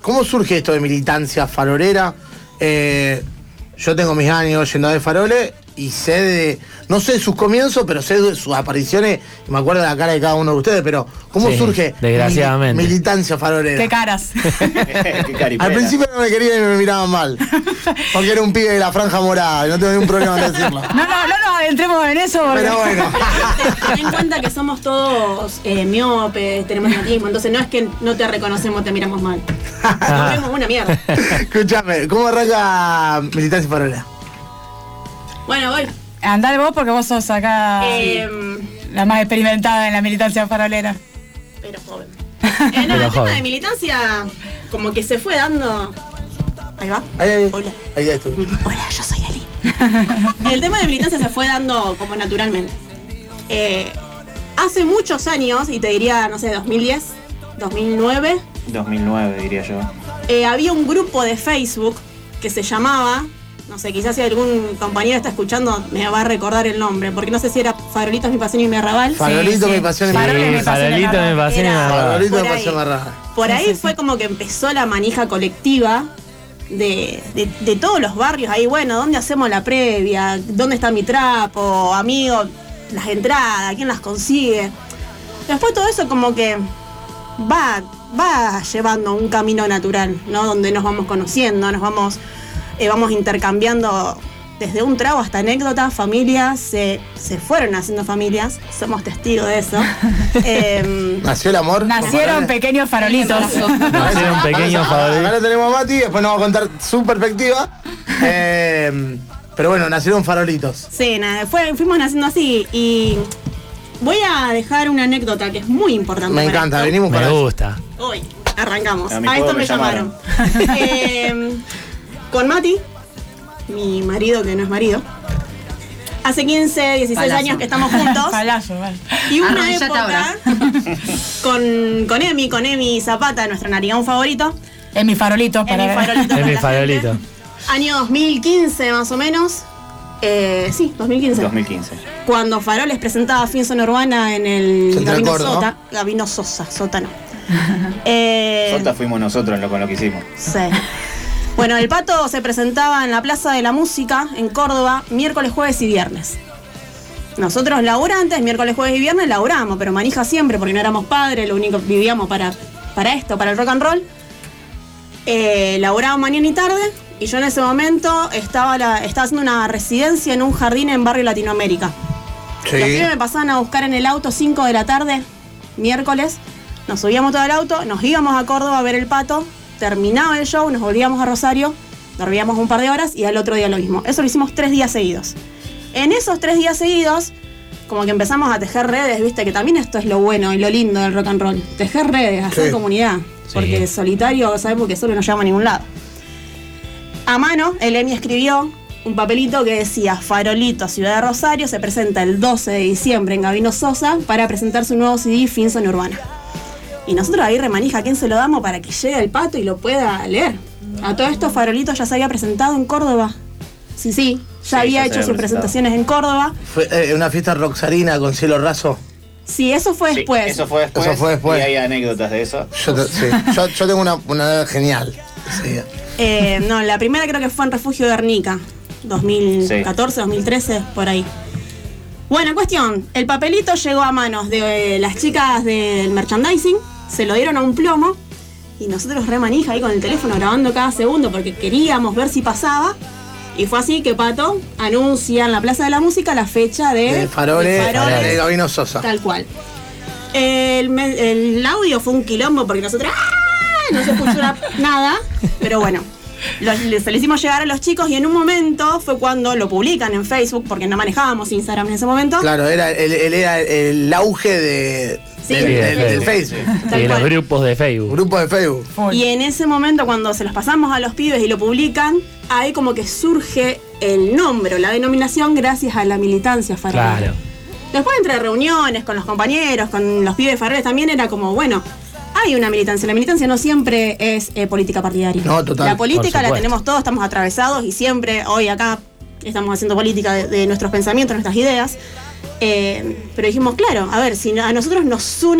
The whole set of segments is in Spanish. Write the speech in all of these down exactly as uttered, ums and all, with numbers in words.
¿cómo surge esto de militancia farolera? Eh, yo tengo mis años yendo de faroles y sé de, no sé de sus comienzos, pero sé de sus apariciones, y me acuerdo de la cara de cada uno de ustedes, pero ¿cómo sí, surge desgraciadamente. Mil, militancia farolera? ¿Qué caras? Qué Al principio no me querían y me miraban mal, porque era un pibe de la franja morada, y no tengo ningún problema en decirlo. No, no, no nos adentremos en eso. Porque... Pero bueno. Ten en cuenta que somos todos eh, miopes, tenemos natismo, entonces no es que no te reconocemos, te miramos mal. Nos vemos una mierda. Escúchame, ¿cómo arranca militancia farolera? Bueno, voy. Andá vos porque vos sos acá eh, la más experimentada en la militancia farolera. Pero joven. Eh, no, pero el joven. tema de militancia como que se fue dando... Ahí va. Ahí, ahí. Hola. Ahí estoy. Hola, yo soy Ali. El tema de militancia se fue dando como naturalmente. Eh, hace muchos años, y te diría, no sé, dos mil diez, dos mil nueve... dos mil nueve diría yo. Eh, había un grupo de Facebook que se llamaba... No sé, quizás si algún compañero está escuchando me va a recordar el nombre, porque no sé si era Farolitos, Mi Pasión y Mi Arrabal. Farolito, sí, Mi Pasión y Mi Farolito, Arrabal. Mi Pasión y Mi Farolito, Mi Pasión y Mi Era- Arrabal. Farolito, por Mi ahí. Pasión y Mi Arrabal. Por ahí Sí, sí, fue sí. como que empezó la manija colectiva de, de, de todos los barrios. Ahí, bueno, ¿dónde hacemos la previa? ¿Dónde está mi trapo? Amigo, las entradas, ¿quién las consigue? Después todo eso como que va, va llevando un camino natural, ¿no? Donde nos vamos conociendo, nos vamos, eh, vamos intercambiando desde un trago hasta anécdotas, familias, se, se fueron haciendo familias, somos testigos de eso. eh, ¿Nació el amor? Nacieron pequeños farolitos. Nacieron pequeños Acá favoritos. lo tenemos a Mati, después nos va a contar su perspectiva. Eh, pero bueno, nacieron farolitos. Sí, nada, fue, fuimos naciendo así y voy a dejar una anécdota que es muy importante. Me para encanta, esto. venimos Me para eso. gusta. Hoy, arrancamos. A A, mi esto juego me me llamaron. Eh, con Mati, mi marido que no es marido. Hace quince, dieciséis Palazo. años que estamos juntos. Palazo, vale. Y una Arranchate época ahora. con, con Emi, con Emi Zapata, nuestro narigón favorito. Es mi farolito para Emi Farolito Es para mi la farolito. gente. Año dos mil quince más o menos. Eh, sí, dos mil quince. dos mil quince. Cuando Faroles presentaba Fin Zona Urbana en el Central Gabino Córdoba. Sota. Gabino Sosa, Sota no. eh, Sota fuimos nosotros lo, con lo que hicimos. sí. Bueno, el Pato se presentaba en la Plaza de la Música en Córdoba miércoles, jueves y viernes. Nosotros laburantes, miércoles, jueves y viernes laburamos, pero manija siempre porque no éramos padres, lo único que vivíamos para, para esto, para el rock and roll. Eh, laburaba mañana y tarde y yo en ese momento estaba, la, estaba haciendo una residencia en un jardín en Barrio Latinoamérica. Sí. Los pibes me pasaban a buscar en el auto cinco de la tarde, miércoles. Nos subíamos todo el auto, nos íbamos a Córdoba a ver el Pato, terminaba el show, nos volvíamos a Rosario, dormíamos un par de horas y al otro día lo mismo. Eso lo hicimos tres días seguidos. En esos tres días seguidos, como que empezamos a tejer redes, viste, que también esto es lo bueno y lo lindo del rock and roll. Tejer redes, hacer Sí. comunidad. Porque Sí. solitario, sabemos que solo no llevamos a ningún lado. A mano, el Emi escribió un papelito que decía: Farolito, Ciudad de Rosario, se presenta el doce de diciembre en Gabino Sosa para presentar su nuevo C D Fin Zona Urbana. Y nosotros ahí remanija, ¿a quién se lo damos para que llegue el Pato y lo pueda leer? A todo esto, Farolito ya se había presentado en Córdoba. Sí, sí, ya Sí, había ya se hecho había sus presentado. presentaciones en Córdoba. Fue eh, una fiesta roxarina con cielo raso. Sí, eso fue Sí, después. eso fue después. Eso fue después. Y hay anécdotas de eso. Yo, te- sí. yo, yo tengo una, una genial. Sí. Eh, no, la primera creo que fue en Refugio Guernica, dos mil catorce, dos mil trece, por ahí. Bueno, cuestión, el papelito llegó a manos de eh, las chicas del merchandising, se lo dieron a un plomo y nosotros re manija ahí con el teléfono grabando cada segundo porque queríamos ver si pasaba. Y fue así que Pato anuncia en la Plaza de la Música la fecha de, De Faroles, de Faroles, de Gabino Sosa. tal cual. El, me- el audio fue un quilombo porque nosotros ¡ah! No se escuchó na- nada, pero bueno, lo, le- se lo hicimos llegar a los chicos y en un momento fue cuando lo publican en Facebook, porque no manejábamos Instagram en ese momento. Claro, era el, el- era el auge de, Sí, del, Sí, del- de del Facebook. Facebook. Tal Y los cual. grupos de Facebook. Grupo de Facebook. Y en ese momento, cuando se los pasamos a los pibes y lo publican, ahí como que surge el nombre o la denominación gracias a la militancia farolera. Claro. Después, entre reuniones con los compañeros, con los pibes faroles, también era como, bueno, hay una militancia. La militancia no siempre es eh, política partidaria. No, total. La política Por la supuesto. tenemos todos, estamos atravesados y siempre, hoy acá, estamos haciendo política de, de nuestros pensamientos, nuestras ideas. Eh, pero dijimos, claro, a ver, si a nosotros nos une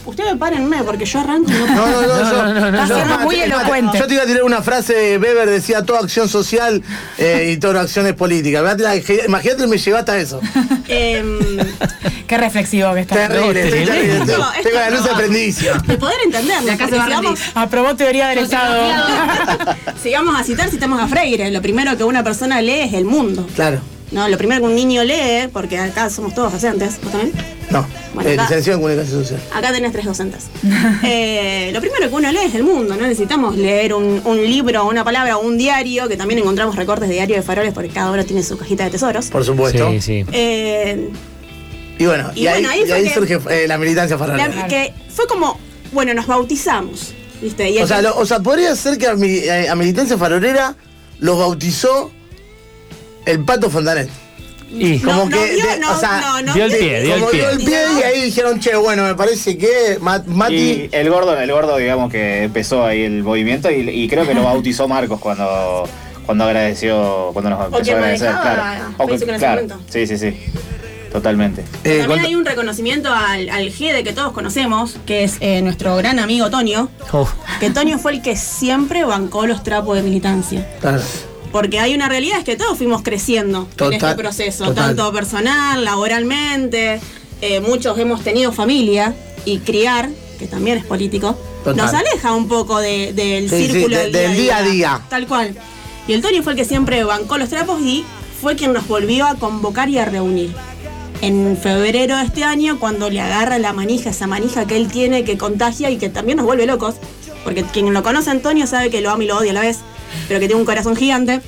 Ustedes párenme porque yo arranco y no No, no, no, yo, no, no, no, Está yo- siendo yo- muy yo- elocuente. Yo te iba a tirar una frase de Weber, decía toda acción social eh, y toda acción es política. Imagínate, me llevaste a eso. Em, Qué reflexivo que está. Terrible, estoy tremendo. terrible. Tengo, No, esto tengo la luz no. prendidísima. de poder entenderlo. De acá se porque va a si vamos, Aprobó teoría del Estado. si vamos a citar, citamos a Freire. Lo primero que una persona lee es el mundo. Claro. No, lo primero que un niño lee, porque acá somos todos docentes, ¿vos también? No. Bueno, eh, acá- licenciado en comunicación social. Acá tenés tres docentes. Eh, lo primero que uno lee es el mundo, no necesitamos leer un, un libro, una palabra o un diario, que también encontramos recortes de diario de faroles porque cada uno tiene su cajita de tesoros. Por supuesto. Sí, sí. Eh, Y bueno, y, Y ahí, bueno, ahí y fue ahí que- surge eh, la militancia farolera. la- que fue como, bueno, nos bautizamos, ¿viste? Y O el sea, que- lo- o sea, podría ser que a, mi- eh, a militancia farolera los bautizó el Pato Fontanet. Y no, como no, que vio, de- no, o sea, no, no, dio el de- pie, dio el Como pie. dio el pie y ahí dijeron, che, bueno, me parece que Ma- Mati... Y el gordo, el gordo, digamos que empezó ahí el movimiento y, y creo que lo bautizó Marcos cuando, cuando agradeció, cuando nos empezó que a agradecer, manejaba claro. O que- Facebook en ese claro. momento. Sí, sí, sí. Totalmente. eh, También cuando- hay un reconocimiento al, al G de que todos conocemos, que es eh, nuestro gran amigo Tonio, Uf, que Tonio fue el que siempre bancó los trapos de militancia. Claro. Porque hay una realidad, es que todos fuimos creciendo Total, en este proceso, total. tanto personal, laboralmente, eh, muchos hemos tenido familia y criar, que también es político, Total. nos aleja un poco de- del Sí, sí, círculo de- del, del día, día a día. Tal cual. Y el Tonio fue el que siempre bancó los trapos y fue quien nos volvió a convocar y a reunir. En febrero de este año, cuando le agarra la manija, esa manija que él tiene, que contagia y que también nos vuelve locos, porque quien lo conoce a Antonio sabe que lo ama y lo odia a la vez, pero que tiene un corazón gigante.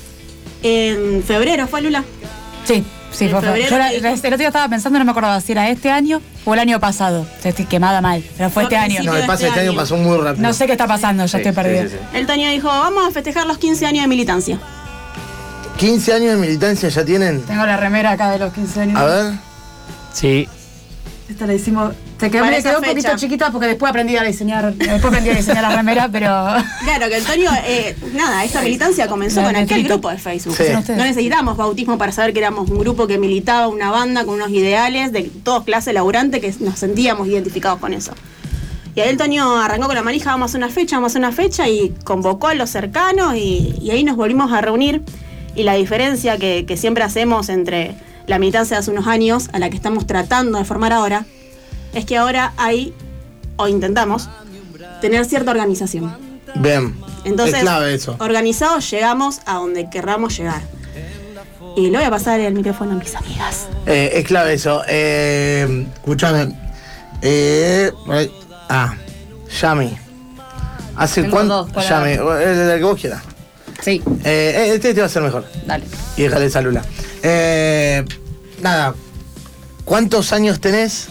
En febrero fue Lula. Sí, sí, En fue, fue. febrero Yo la- te el dijo- otro día estaba pensando, no me acordaba si era este año o el año pasado. O sea, estoy quemada mal, pero fue Fue este a año. principio No, el de pase de este este año año. pasó muy rápido. No sé qué está pasando, ya Sí, estoy sí, perdida. sí, sí. El Tonio dijo, vamos a festejar los quince años de militancia. quince años de militancia ya tienen. Tengo la remera acá de los quince años. A ver. sí. Esta la hicimos. Se quedó, Para me esa quedó un poquito fecha. chiquita porque después aprendí a diseñar. Después aprendí a diseñar la remera, pero. Claro, que el Tonio, eh, nada, esta militancia comenzó La con aquel necesito. grupo de Facebook. Sí. Son ustedes. No necesitamos bautismo para saber que éramos un grupo que militaba una banda con unos ideales de todos clase laburante que nos sentíamos identificados con eso. Y ahí el Tonio arrancó con la manija, vamos a hacer una fecha, vamos a hacer una fecha y convocó a los cercanos y, y ahí nos volvimos a reunir. Y la diferencia que, que siempre hacemos entre la militancia de hace unos años a la que estamos tratando de formar ahora es que ahora hay, o intentamos, tener cierta organización. Bien. Entonces, es clave eso. organizados llegamos a donde querramos llegar. Y le voy a pasar el micrófono a mis amigas. Eh, es clave eso. Eh, escúchame. Eh, eh, ah, Yami. ¿Hace Tengo cuánto? dos para- Yami, el, el que vos quieras. Sí, Eh, este te va a ser mejor. dale. Y déjale esa Lula. Eh, nada. ¿Cuántos años tenés?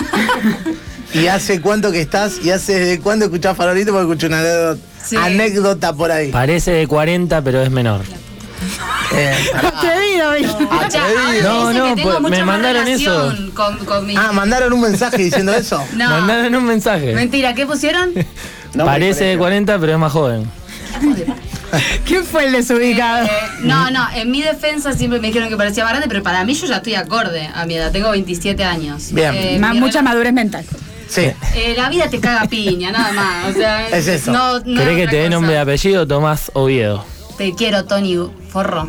¿Y hace cuánto que estás? ¿Y hace desde cuándo escuchás Farolito? Porque escuché una anécdota, Sí. anécdota por ahí. Parece de cuarenta, pero es menor. Eh, pará. Atrevido, ¿viste? Atrevido. No, Dice no, que tengo pues, mucha me más mandaron relación Con, con mi... Ah, mandaron un mensaje diciendo eso. No, Mandaron un mensaje. mentira, ¿qué pusieron? No, Parece de colegio. cuarenta, pero es más joven. ¿Quién fue el desubicado? Eh, no, no, en mi defensa siempre me dijeron que parecía más grande, pero para mí yo ya estoy acorde a mi edad, tengo veintisiete años. Bien. Eh, Más, mi mucha rela- madurez mental. Sí. Eh, la vida te caga piña, nada más. O sea, Es eso. No, no ¿Querés que otra te dé cosa. nombre y apellido? Tomás Oviedo. Te quiero, Tony Forro.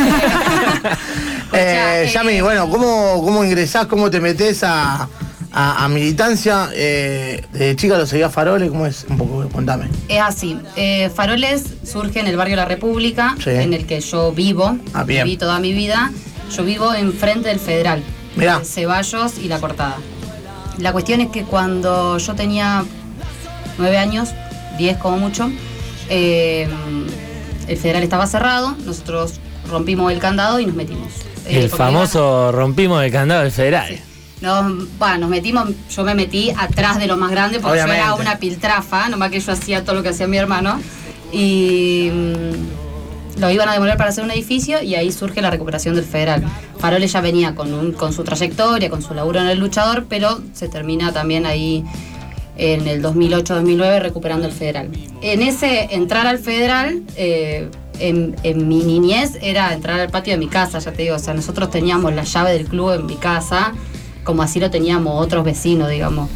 Eh, eh, Yami, bueno, ¿cómo, cómo ingresás? ¿Cómo te metés a, a, a militancia? Eh, ¿De chica lo seguías Faroles? ¿Cómo es? Un poco, contame. Es así. eh, Faroles surge en el barrio La República, Sí. en el que yo vivo. Ah, bien. Viví toda mi vida. Yo vivo enfrente del Federal. Mirá. de Ceballos y La Cortada. La cuestión es que cuando yo tenía nueve años, diez como mucho, eh, el Federal estaba cerrado, nosotros rompimos el candado y nos metimos. Eh, El porque famoso rompimos el candado del federal. Nos, bueno, nos metimos, yo me metí atrás de lo más grande porque yo era Obviamente. una piltrafa, nomás que yo hacía todo lo que hacía mi hermano. Y mm, lo iban a demoler para hacer un edificio y ahí surge la recuperación del Federal. Faroles ya venía con, un, con su trayectoria, con su laburo en el luchador, pero se termina también ahí en el dos mil ocho dos mil nueve recuperando el Federal. En ese entrar al Federal, eh, en, en mi niñez era entrar al patio de mi casa, ya te digo, o sea, nosotros teníamos la llave del club en mi casa, como así lo teníamos otros vecinos, digamos.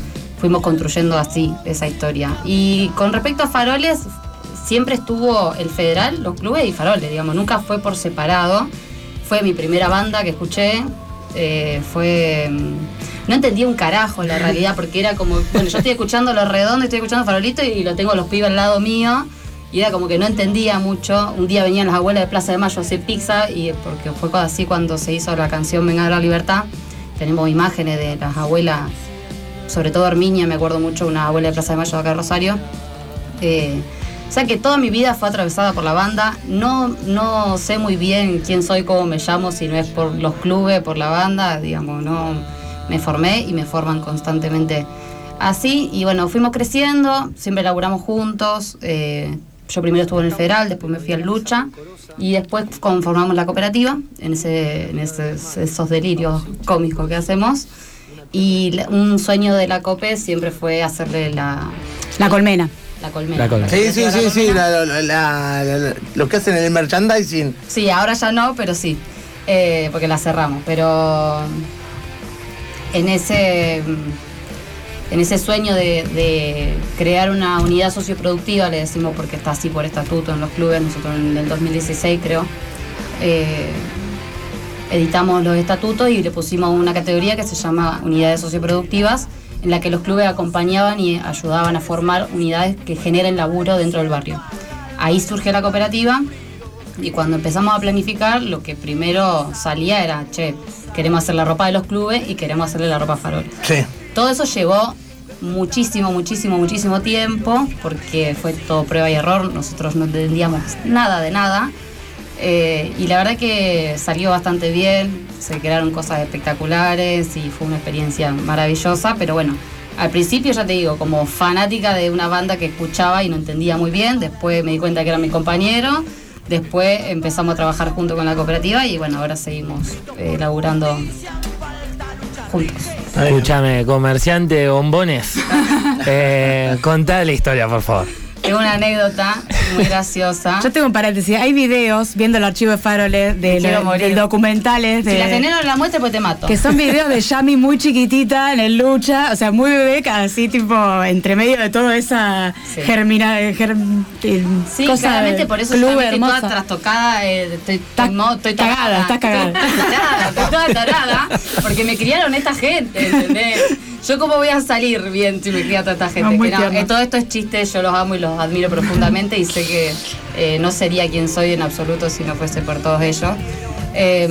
fuimos construyendo así esa historia. Y con respecto a Faroles, siempre estuvo el Federal, los clubes y Faroles, digamos, nunca fue por separado. Fue mi primera banda que escuché, eh, fue... No entendía un carajo la realidad, porque era como, bueno, yo estoy escuchando Los Redondos, estoy escuchando Farolito y lo tengo los pibes al lado mío, y era como que no entendía mucho. Un día venían las abuelas de Plaza de Mayo a hacer pizza, y porque fue así cuando se hizo la canción Venga a la Libertad. Tenemos imágenes de las abuelas, sobre todo Herminia, me acuerdo mucho, una abuela de Plaza de Mayo de acá de Rosario. Eh, o sea que toda mi vida fue atravesada por la banda. No, no sé muy bien quién soy, cómo me llamo, si no es por los clubes, por la banda, digamos, no... Me formé y me forman constantemente así. Y bueno, fuimos creciendo, siempre laburamos juntos. Eh, yo primero estuve en el Federal, después me fui al Lucha. Y después conformamos la cooperativa, en, ese, en ese, esos delirios cómicos que hacemos. Y la, un sueño de la COPE siempre fue hacerle la... La colmena. La colmena. La colmena. Sí, sí, sí, sí, la, la, la, la, lo que hacen en el merchandising. Sí, ahora ya no, pero sí, eh, porque la cerramos. Pero... En ese, en ese sueño de, de crear una unidad socioproductiva, le decimos porque está así por estatuto en los clubes, nosotros en el dos mil dieciséis creo, eh, editamos los estatutos y le pusimos una categoría que se llama unidades socioproductivas, en la que los clubes acompañaban y ayudaban a formar unidades que generen laburo dentro del barrio. Ahí surge la cooperativa y cuando empezamos a planificar, lo que primero salía era, che, queremos hacer la ropa de los clubes y queremos hacerle la ropa a Faroles. Sí. Todo eso llevó muchísimo, muchísimo, muchísimo tiempo, porque fue todo prueba y error, nosotros no entendíamos nada de nada, eh, y la verdad que salió bastante bien, se crearon cosas espectaculares y fue una experiencia maravillosa, pero bueno, al principio ya te digo, como fanática de una banda que escuchaba y no entendía muy bien, después me di cuenta que era mi compañero. Después empezamos a trabajar junto con la cooperativa y bueno, ahora seguimos eh, laburando juntos. Escúchame, comerciante de bombones. eh, contá la historia, por favor. Es una anécdota muy graciosa. Yo tengo un paréntesis. Hay videos viendo el archivo de Faroles, de, Quiero de, de documentales. De, si la genero en la muestra, pues te mato. Que son videos de Yami muy chiquitita en el Lucha, o sea, muy bebé, así tipo entre medio de toda esa sí. germina, germ, eh, sí, cosa claramente por eso yo también estoy hermosa. toda trastocada, eh, estoy, Estás no, estoy cagada, estás cagada. Estoy tarada, estoy toda tarada, porque me criaron esta gente, ¿entendés? Yo cómo voy a salir bien si me cría toda esta gente. No, que no, tierno. eh, todo esto es chiste, yo los amo y los admiro profundamente y sé que eh, no sería quien soy en absoluto si no fuese por todos ellos. Eh,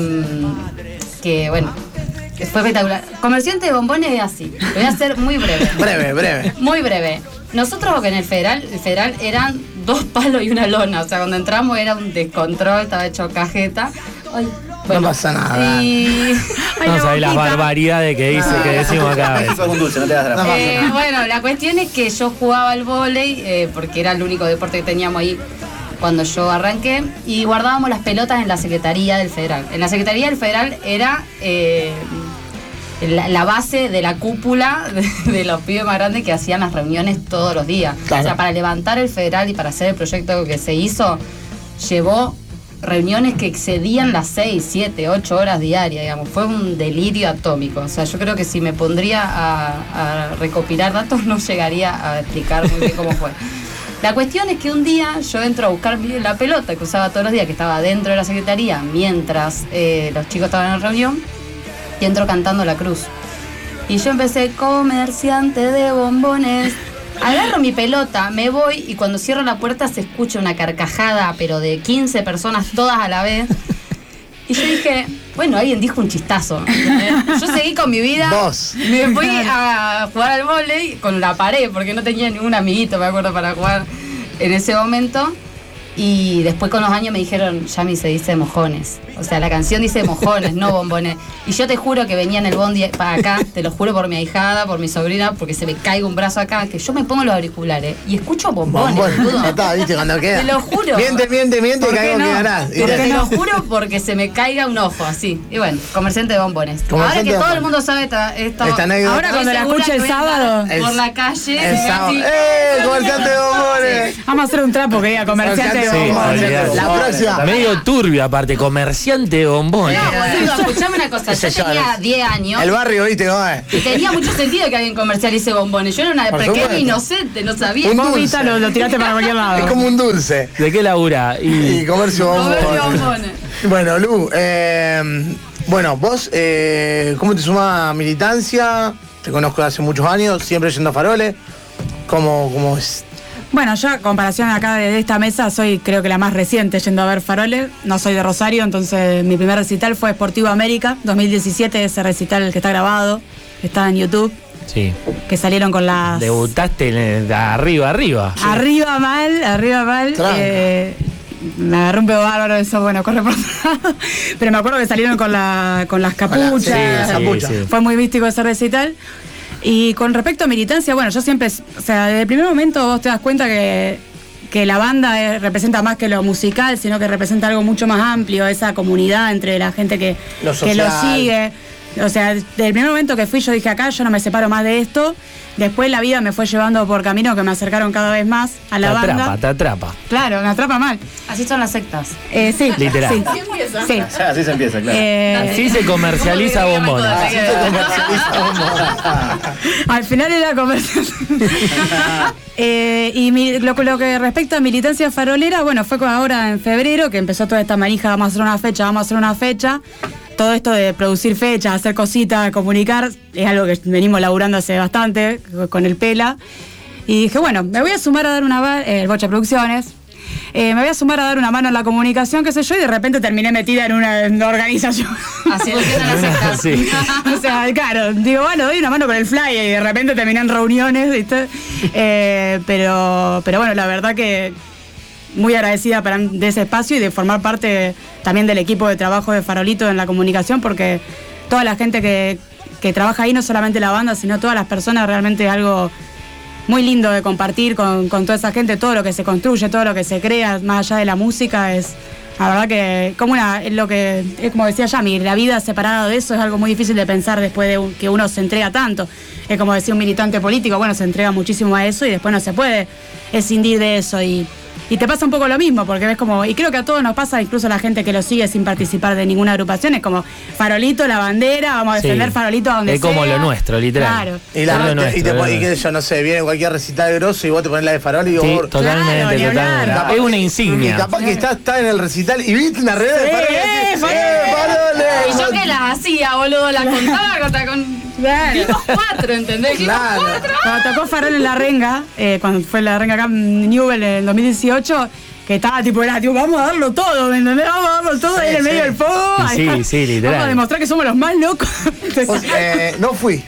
que bueno, que fue espectacular. Comerciante de bombones es así, lo voy a hacer muy breve. Breve, breve. Muy breve. Nosotros en el Federal, el Federal eran dos palos y una lona, o sea, cuando entramos era un descontrol, estaba hecho cajeta. Ay, bueno, no pasa nada. Y... Ay, No la sabés las boquita. barbaridades que dice, que decimos acá. Eso es un dulce, no te das la No. Eh, bueno, la cuestión es que yo jugaba al vóley, eh, porque era el único deporte que teníamos ahí cuando yo arranqué, y guardábamos las pelotas en la Secretaría del Federal. En la Secretaría del Federal era eh, la, la base de la cúpula de, de los pibes más grandes que hacían las reuniones todos los días. Claro. O sea, para levantar el Federal y para hacer el proyecto que se hizo, llevó reuniones que excedían las seis, siete, ocho horas diarias, digamos. Fue un delirio atómico. O sea, yo creo que si me pondría a, a recopilar datos no llegaría a explicar muy bien cómo fue. La cuestión es que un día yo entro a buscar la pelota que usaba todos los días, que estaba dentro de la secretaría, mientras eh, los chicos estaban en reunión, y entro cantando La Cruz. Y yo empecé, comerciante de bombones. Agarro mi pelota, me voy y cuando cierro la puerta se escucha una carcajada, pero de quince personas todas a la vez. Y yo dije, bueno, alguien dijo un chistazo. ¿entendés? Yo seguí con mi vida. Vos. Me fui a jugar al vóley con la pared, porque no tenía ningún amiguito, me acuerdo, para jugar en ese momento. Y después con los años me dijeron, Yami, se dice mojones. O sea, la canción dice mojones, no bombones. Y yo te juro que venía en el bondi para acá, te lo juro por mi ahijada, por mi sobrina, porque se me caiga un brazo acá, que yo me pongo los auriculares y escucho bombones, Bombón. boludo. Ya está, viste, cuando queda. Te lo juro. Miente, miente, miente y ¿Por que qué algo no? quedará. Porque Mira. te lo juro porque se me caiga un ojo, así. Y bueno, comerciante de bombones. Comerciante Ahora que de todo el bombones. mundo sabe esta, esta, Esta anécdota. Ahora cuando la estoy escuche el segura que voy a sábado. andar por El- la calle. El y sábado. así. ¡Eh! Comerciante de bombones. Vamos a hacer un trapo que diga comerciante de Comerciante de bombones. bombones. La próxima. Medio turbio, aparte, comerciante comerciante de bombones. No, boludo, escuchame una cosa. Ese Yo tenía ya es. diez años. El barrio, ¿viste cómo es? Y tenía mucho sentido que alguien comercialice bombones. Yo era una Por pequeña supuesto. inocente, no sabía. Un Vos, dulce. Vita, lo, lo tiraste para cualquier lado. Es como un dulce. ¿De qué labura? Y Y comercio Comercio bombón. bombones. Bueno, Lu, eh, bueno, vos, eh, ¿cómo te sumás a militancia? Te conozco hace muchos años, siempre yendo a Faroles. ¿Cómo, cómo es? Bueno, yo a comparación acá de esta mesa soy creo que la más reciente yendo a ver Faroles. No soy de Rosario, entonces mi primer recital fue Sportivo América, dos mil diecisiete, ese recital que está grabado, que está en YouTube, sí. que salieron con las... Debutaste en- de arriba, arriba. Arriba mal, arriba mal. Tranca. eh, me agarró un pedo bárbaro, eso, bueno, corre por otro lado. Pero me acuerdo que salieron con, la, con las capuchas. Sí, Sí, capucha. sí. Fue muy místico ese recital. Y con respecto a militancia, bueno, yo siempre, o sea, desde el primer momento vos te das cuenta que, que la banda eh, representa más que lo musical, sino que representa algo mucho más amplio, esa comunidad entre la gente que Lo que lo social. sigue. O sea, desde el primer momento que fui yo dije acá, yo no me separo más de esto. Después la vida me fue llevando por caminos que me acercaron cada vez más a Te la banda. atrapa, te atrapa. Claro, me atrapa mal. Así son las sectas. Eh, sí, Literal. Sí. Sí. Así se empieza, claro. Eh, Así se comercializa bombones. Así se comercializa bombón. Al final era comercial. Eh, y mi- lo, lo que respecta a militancia farolera, bueno, fue ahora en febrero que empezó toda esta manija, vamos a hacer una fecha, vamos a hacer una fecha. Todo esto de producir fechas, hacer cositas, comunicar, es algo que venimos laburando hace bastante con el Pela. Y dije, bueno, me voy a sumar a dar una va- eh, el Bocha Producciones. Eh, me voy a sumar a dar una mano en la comunicación, qué sé yo, y de repente terminé metida en una, en una organización. Así funcionan las sectas. Sí. O sea, claro, digo, bueno, doy una mano con el fly y de repente terminé en reuniones, ¿viste? Eh, pero, pero bueno, la verdad que muy agradecida para- de ese espacio y de formar parte también del equipo de trabajo de Farolito en la comunicación, porque toda la gente que, que trabaja ahí, no solamente la banda, sino todas las personas, realmente es algo muy lindo de compartir con, con toda esa gente, todo lo que se construye, todo lo que se crea, más allá de la música, es la verdad que como una, es lo que, es como decía Yami, la vida separada de eso es algo muy difícil de pensar después de un- que uno se entrega tanto. Es como decía un militante político, bueno, se entrega muchísimo a eso y después no se puede escindir de eso y Y te pasa un poco lo mismo, porque ves como, y creo que a todos nos pasa, incluso a la gente que lo sigue sin participar de ninguna agrupación, es como Farolito, la bandera, vamos a defender Sí. Farolito a donde Es como sea. lo nuestro, literal. Claro. Y, la, Es lo te- nuestro, y te es lo pon- y qué nuestro. sé yo, no sé, viene cualquier recital grosso y vos te pones la de Farol y digo, Sí, vos- totalmente, Claro, ni hablar. totalmente. capaz Es una que- Y insignia. capaz que estás está en el recital y viste una red de Sí, Farol. y eh, decís, Farol. ¡eh, Farol! Y yo que las hacía, boludo, las contaba contra con. Claro. Vimos cuatro, ¿entendés? Vimos Claro. cuatro. Cuando tocó Farol en la Renga, eh, cuando fue la Renga acá en Newell en el dos mil dieciocho, que estaba tipo, era, tipo, vamos a darlo todo, ¿me entendés? Vamos a darlo todo Sí, ahí en el sí. medio del fuego. Y sí, ahí, sí, literal. Vamos a demostrar que somos los más locos. Pues, eh, no fui.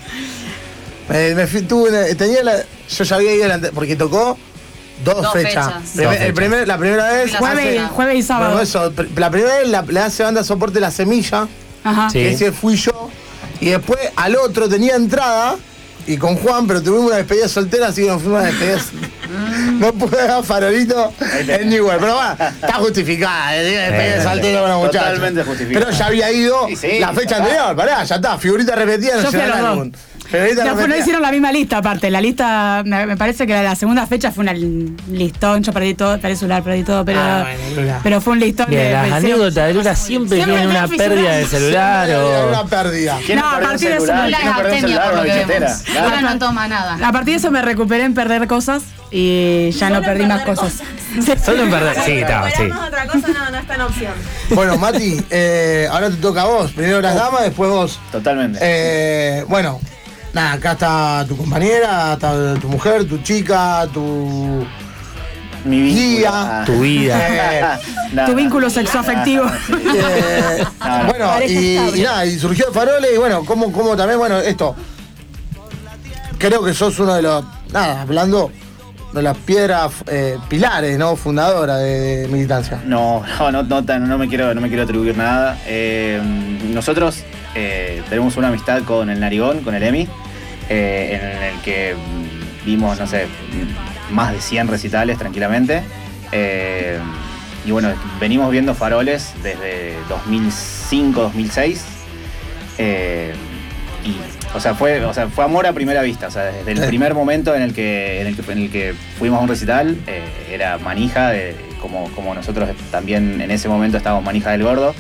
Eh, me fui, tuve una- tenía la, yo ya había ido la ante- porque tocó dos, Dos fechas. fechas. Primer- Dos el fechas. primer- la primera vez. La jueves, semana. jueves y sábado. Bueno, eso, pr- la primera vez la, le hace banda soporte La Semilla, Ajá. Sí. que ese fui yo. Y después al otro tenía entrada y con Juan, pero tuvimos una despedida soltera, así que nos fuimos a despedida. No pude dar Farolito en Newell, pero bueno, está justificada. eh, Despedida Eh, soltera con los muchachos. totalmente justificada. Pero ya había ido Sí, sí, la fecha ya está. anterior, pará, ya está, figurita repetida, no Yo fui a llega los al dos. álbum. Figurita No, fue- no repetida. hicieron la misma lista aparte. La lista, me, me parece que la segunda fecha fue un listón. Yo perdí todo, perdí celular, perdí todo, pero, Ah, bueno, Lula. pero fue un listón Bien, de. las hicieron- anécdotas de Lula siempre Siempre tienen una tenés pérdida de celular. celular Era o... una pérdida. ¿Quién No, no a perdió un partir de eso celular? me- Lula ¿Quién es no perdió un abstemia, celular por o lo una que billetera? vemos. Claro. Ahora no toma nada. A partir de eso me recuperé en perder cosas y ya no perdí más cosas. Solo en verdad, sí, está, sí. Recuperarnos otra cosa no, no está en opción. Bueno, Mati, eh, ahora te toca a vos. Primero las damas, después vos. Totalmente. Eh, bueno, nada, acá está tu compañera, está tu mujer, tu chica, tu Mi vínculo. guía. Ah. Tu vida. Eh, No, Tu no. vínculo sexoafectivo. eh, No, no. bueno, Pareja y, estable. y nada, y surgió Faroles y bueno, como, como también, bueno, esto. Creo que sos uno de los, nada, hablando de las piedras eh, pilares, ¿no? Fundadoras de, de militancia. No, no, no, no, tan- no me quiero, no me quiero atribuir nada. Eh, nosotros eh, tenemos una amistad con el Narigón, con el Emi, eh, en el que mm, vimos, no sé, mm, más de cien recitales tranquilamente. Eh, y bueno, venimos viendo Faroles desde dos mil cinco, dos mil seis. Eh, y, o sea, fue, o sea, fue amor a primera vista. O sea, desde el Sí. primer momento en el que, en el que, en el que fuimos a un recital, eh, era manija, de, como, como nosotros también en ese momento estábamos manija del gordo.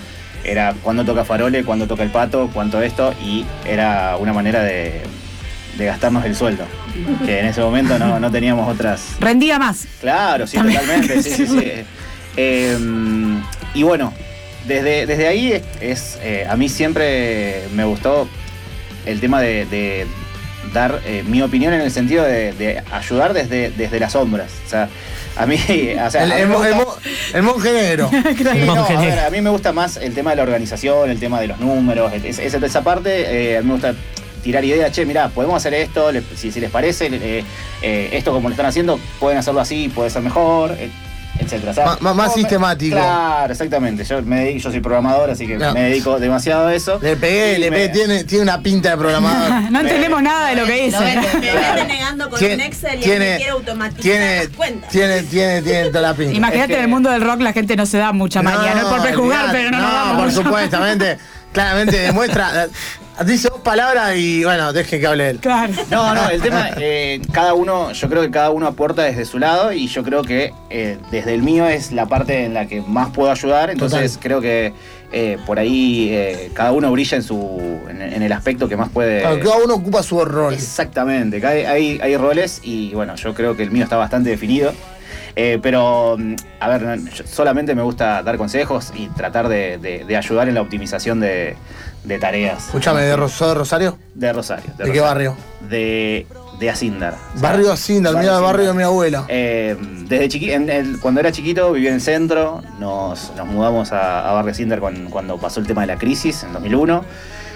era cuándo toca Farole, cuándo toca el Pato, cuánto esto, y era una manera de, de gastarnos el sueldo. Que en ese momento no, no teníamos otras. Rendía más. Claro, sí, También. totalmente, sí, sí, sí. Eh, y bueno, desde, desde ahí es, es, eh, a mí siempre me gustó el tema de, de dar eh, mi opinión en el sentido de, de ayudar desde, desde las sombras. O sea, a mí, o sea, El, a mí el, me mo- gusta- el mo- el monje negro. Sí, no, Monje a, ver, negro. a mí me gusta más el tema de la organización, el tema de los números, es- esa, esa parte, eh, a mí me gusta tirar ideas, che, mirá, podemos hacer esto, le- si, si les parece, eh, eh, esto como lo están haciendo, pueden hacerlo así, puede ser mejor, eh, etcétera. O sea, Ma- ma- más no, me- sistemático. Claro, exactamente. Yo, me dedico, yo soy programador, así que No. me dedico demasiado a eso. Le pegué, Y le me- pegué, tiene, tiene una pinta de programador. No entendemos nada de lo que Lo dice. vende. Me ves renegando con Tiene- un Excel y tiene- él me quiere automatizar Tiene, las cuentas. tiene, tiene, tiene toda la pinta. Imagínate, Es que- en el mundo del rock la gente no se da mucha manía. No es por prejuzgar, olvidate, pero no, nos no, damos por mucha supuestamente. Claramente demuestra. Dice dos palabras y bueno, deje que hable él. Claro. No, no, el tema, eh, cada uno, yo creo que cada uno aporta desde su lado y yo creo que eh, desde el mío es la parte en la que más puedo ayudar, entonces Total. creo que eh, por ahí eh, cada uno brilla en su en, en el aspecto que más puede. Claro, cada uno ocupa su rol. Exactamente, que hay, hay, hay roles y bueno, yo creo que el mío está bastante definido. Eh, pero, mm, a ver, no, yo solamente me gusta dar consejos y tratar de, de- de ayudar en la optimización de, de tareas. Escúchame, ¿de Ros- de Rosario? De Rosario. ¿De qué Rosario. barrio? De, de Asíndar. O sea, Barrio Asindar, mira el barrio de mi abuela. eh, desde chiqui en el- cuando era chiquito vivía en el centro, nos, nos mudamos a, a Barrio Asíndar cuando, cuando pasó el tema de la crisis en dos mil uno.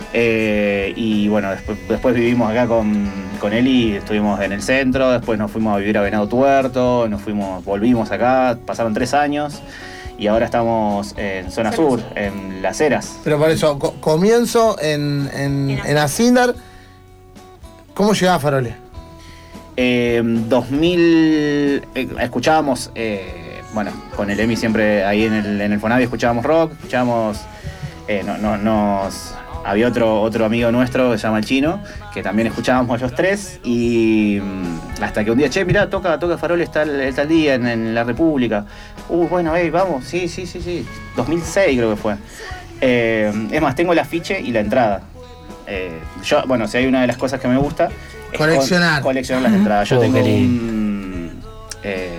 Eh, y bueno, después, después vivimos acá con, con él y estuvimos en el centro, después nos fuimos a vivir a Venado Tuerto, nos fuimos, volvimos acá, pasaron tres años y ahora estamos en zona sur, en Las Heras. Pero por eso, co- comienzo en, en, en Asindar. ¿Cómo llegaba a Farole? Eh, dos mil eh, escuchábamos, eh, bueno, con el Emi siempre ahí en el, en el Fonavi escuchábamos rock, escuchábamos, eh, no, no, nos, había otro, otro amigo nuestro que se llama El Chino, que también escuchábamos los tres y mm, hasta que un día, che, mirá, toca, toca Farole tal, tal día en, en la República. Uh, bueno, hey, vamos, sí, sí, sí, sí, dos mil seis creo que fue. Eh, es más, tengo el afiche y la entrada. Eh, yo, bueno, si hay una de las cosas que me gusta es Coleccionar. co- coleccionar las entradas. Yo Oh, tengo qué lindo. un, eh,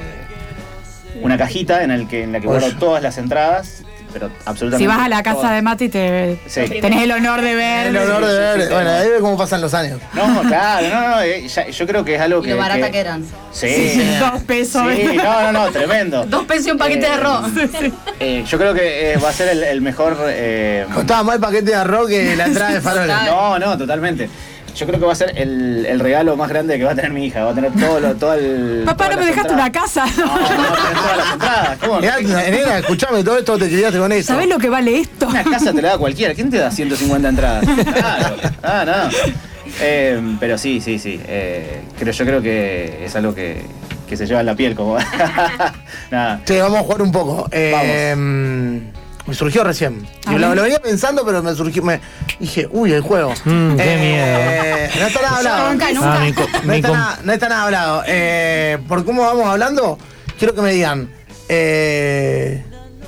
una cajita en, el que, en la que Oye. guardo todas las entradas, pero absolutamente Si vas a la casa todas. de Mati, te Sí. tenés el honor de ver. El honor de sí, ver. sí, Bueno, sí. ahí ve cómo pasan los años. No, claro, no, no, eh, ya- yo creo que es algo Y que... lo barata que eran. Sí, Dos pesos. sí, no, no, no, tremendo. Dos pesos y un paquete Eh, de arroz. Eh, yo creo que eh, va a ser el, el mejor... eh, Costaba más el paquete de arroz que la entrada de Farole. Total. No, no, totalmente. Yo creo que va a ser el, el regalo más grande que va a tener mi hija. Va a tener todo, lo, todo el... Papá, todas no me las dejaste una entradas. casa. No, no, va a tener todas las entradas. ¿Cómo? Mirá, nena, escuchame, todo esto te criaste con eso. ¿Sabés lo que vale esto? Una casa te la da cualquiera. ¿Quién te da ciento cincuenta entradas? Claro. Ah, no. Eh, pero sí, sí, sí. Eh, creo, yo creo que es algo que, que se lleva en la piel. Como... Nada. Che, vamos a jugar un poco. Eh, me surgió recién. A Lo, ver. lo venía pensando, pero me surgió. Me dije, uy, el juego. Mm, qué Eh, No está nada hablado. Nunca, Ah, nunca. mi co- No mi está, com- nada, no está nada hablado. Eh, por cómo vamos hablando, quiero que me digan. eh,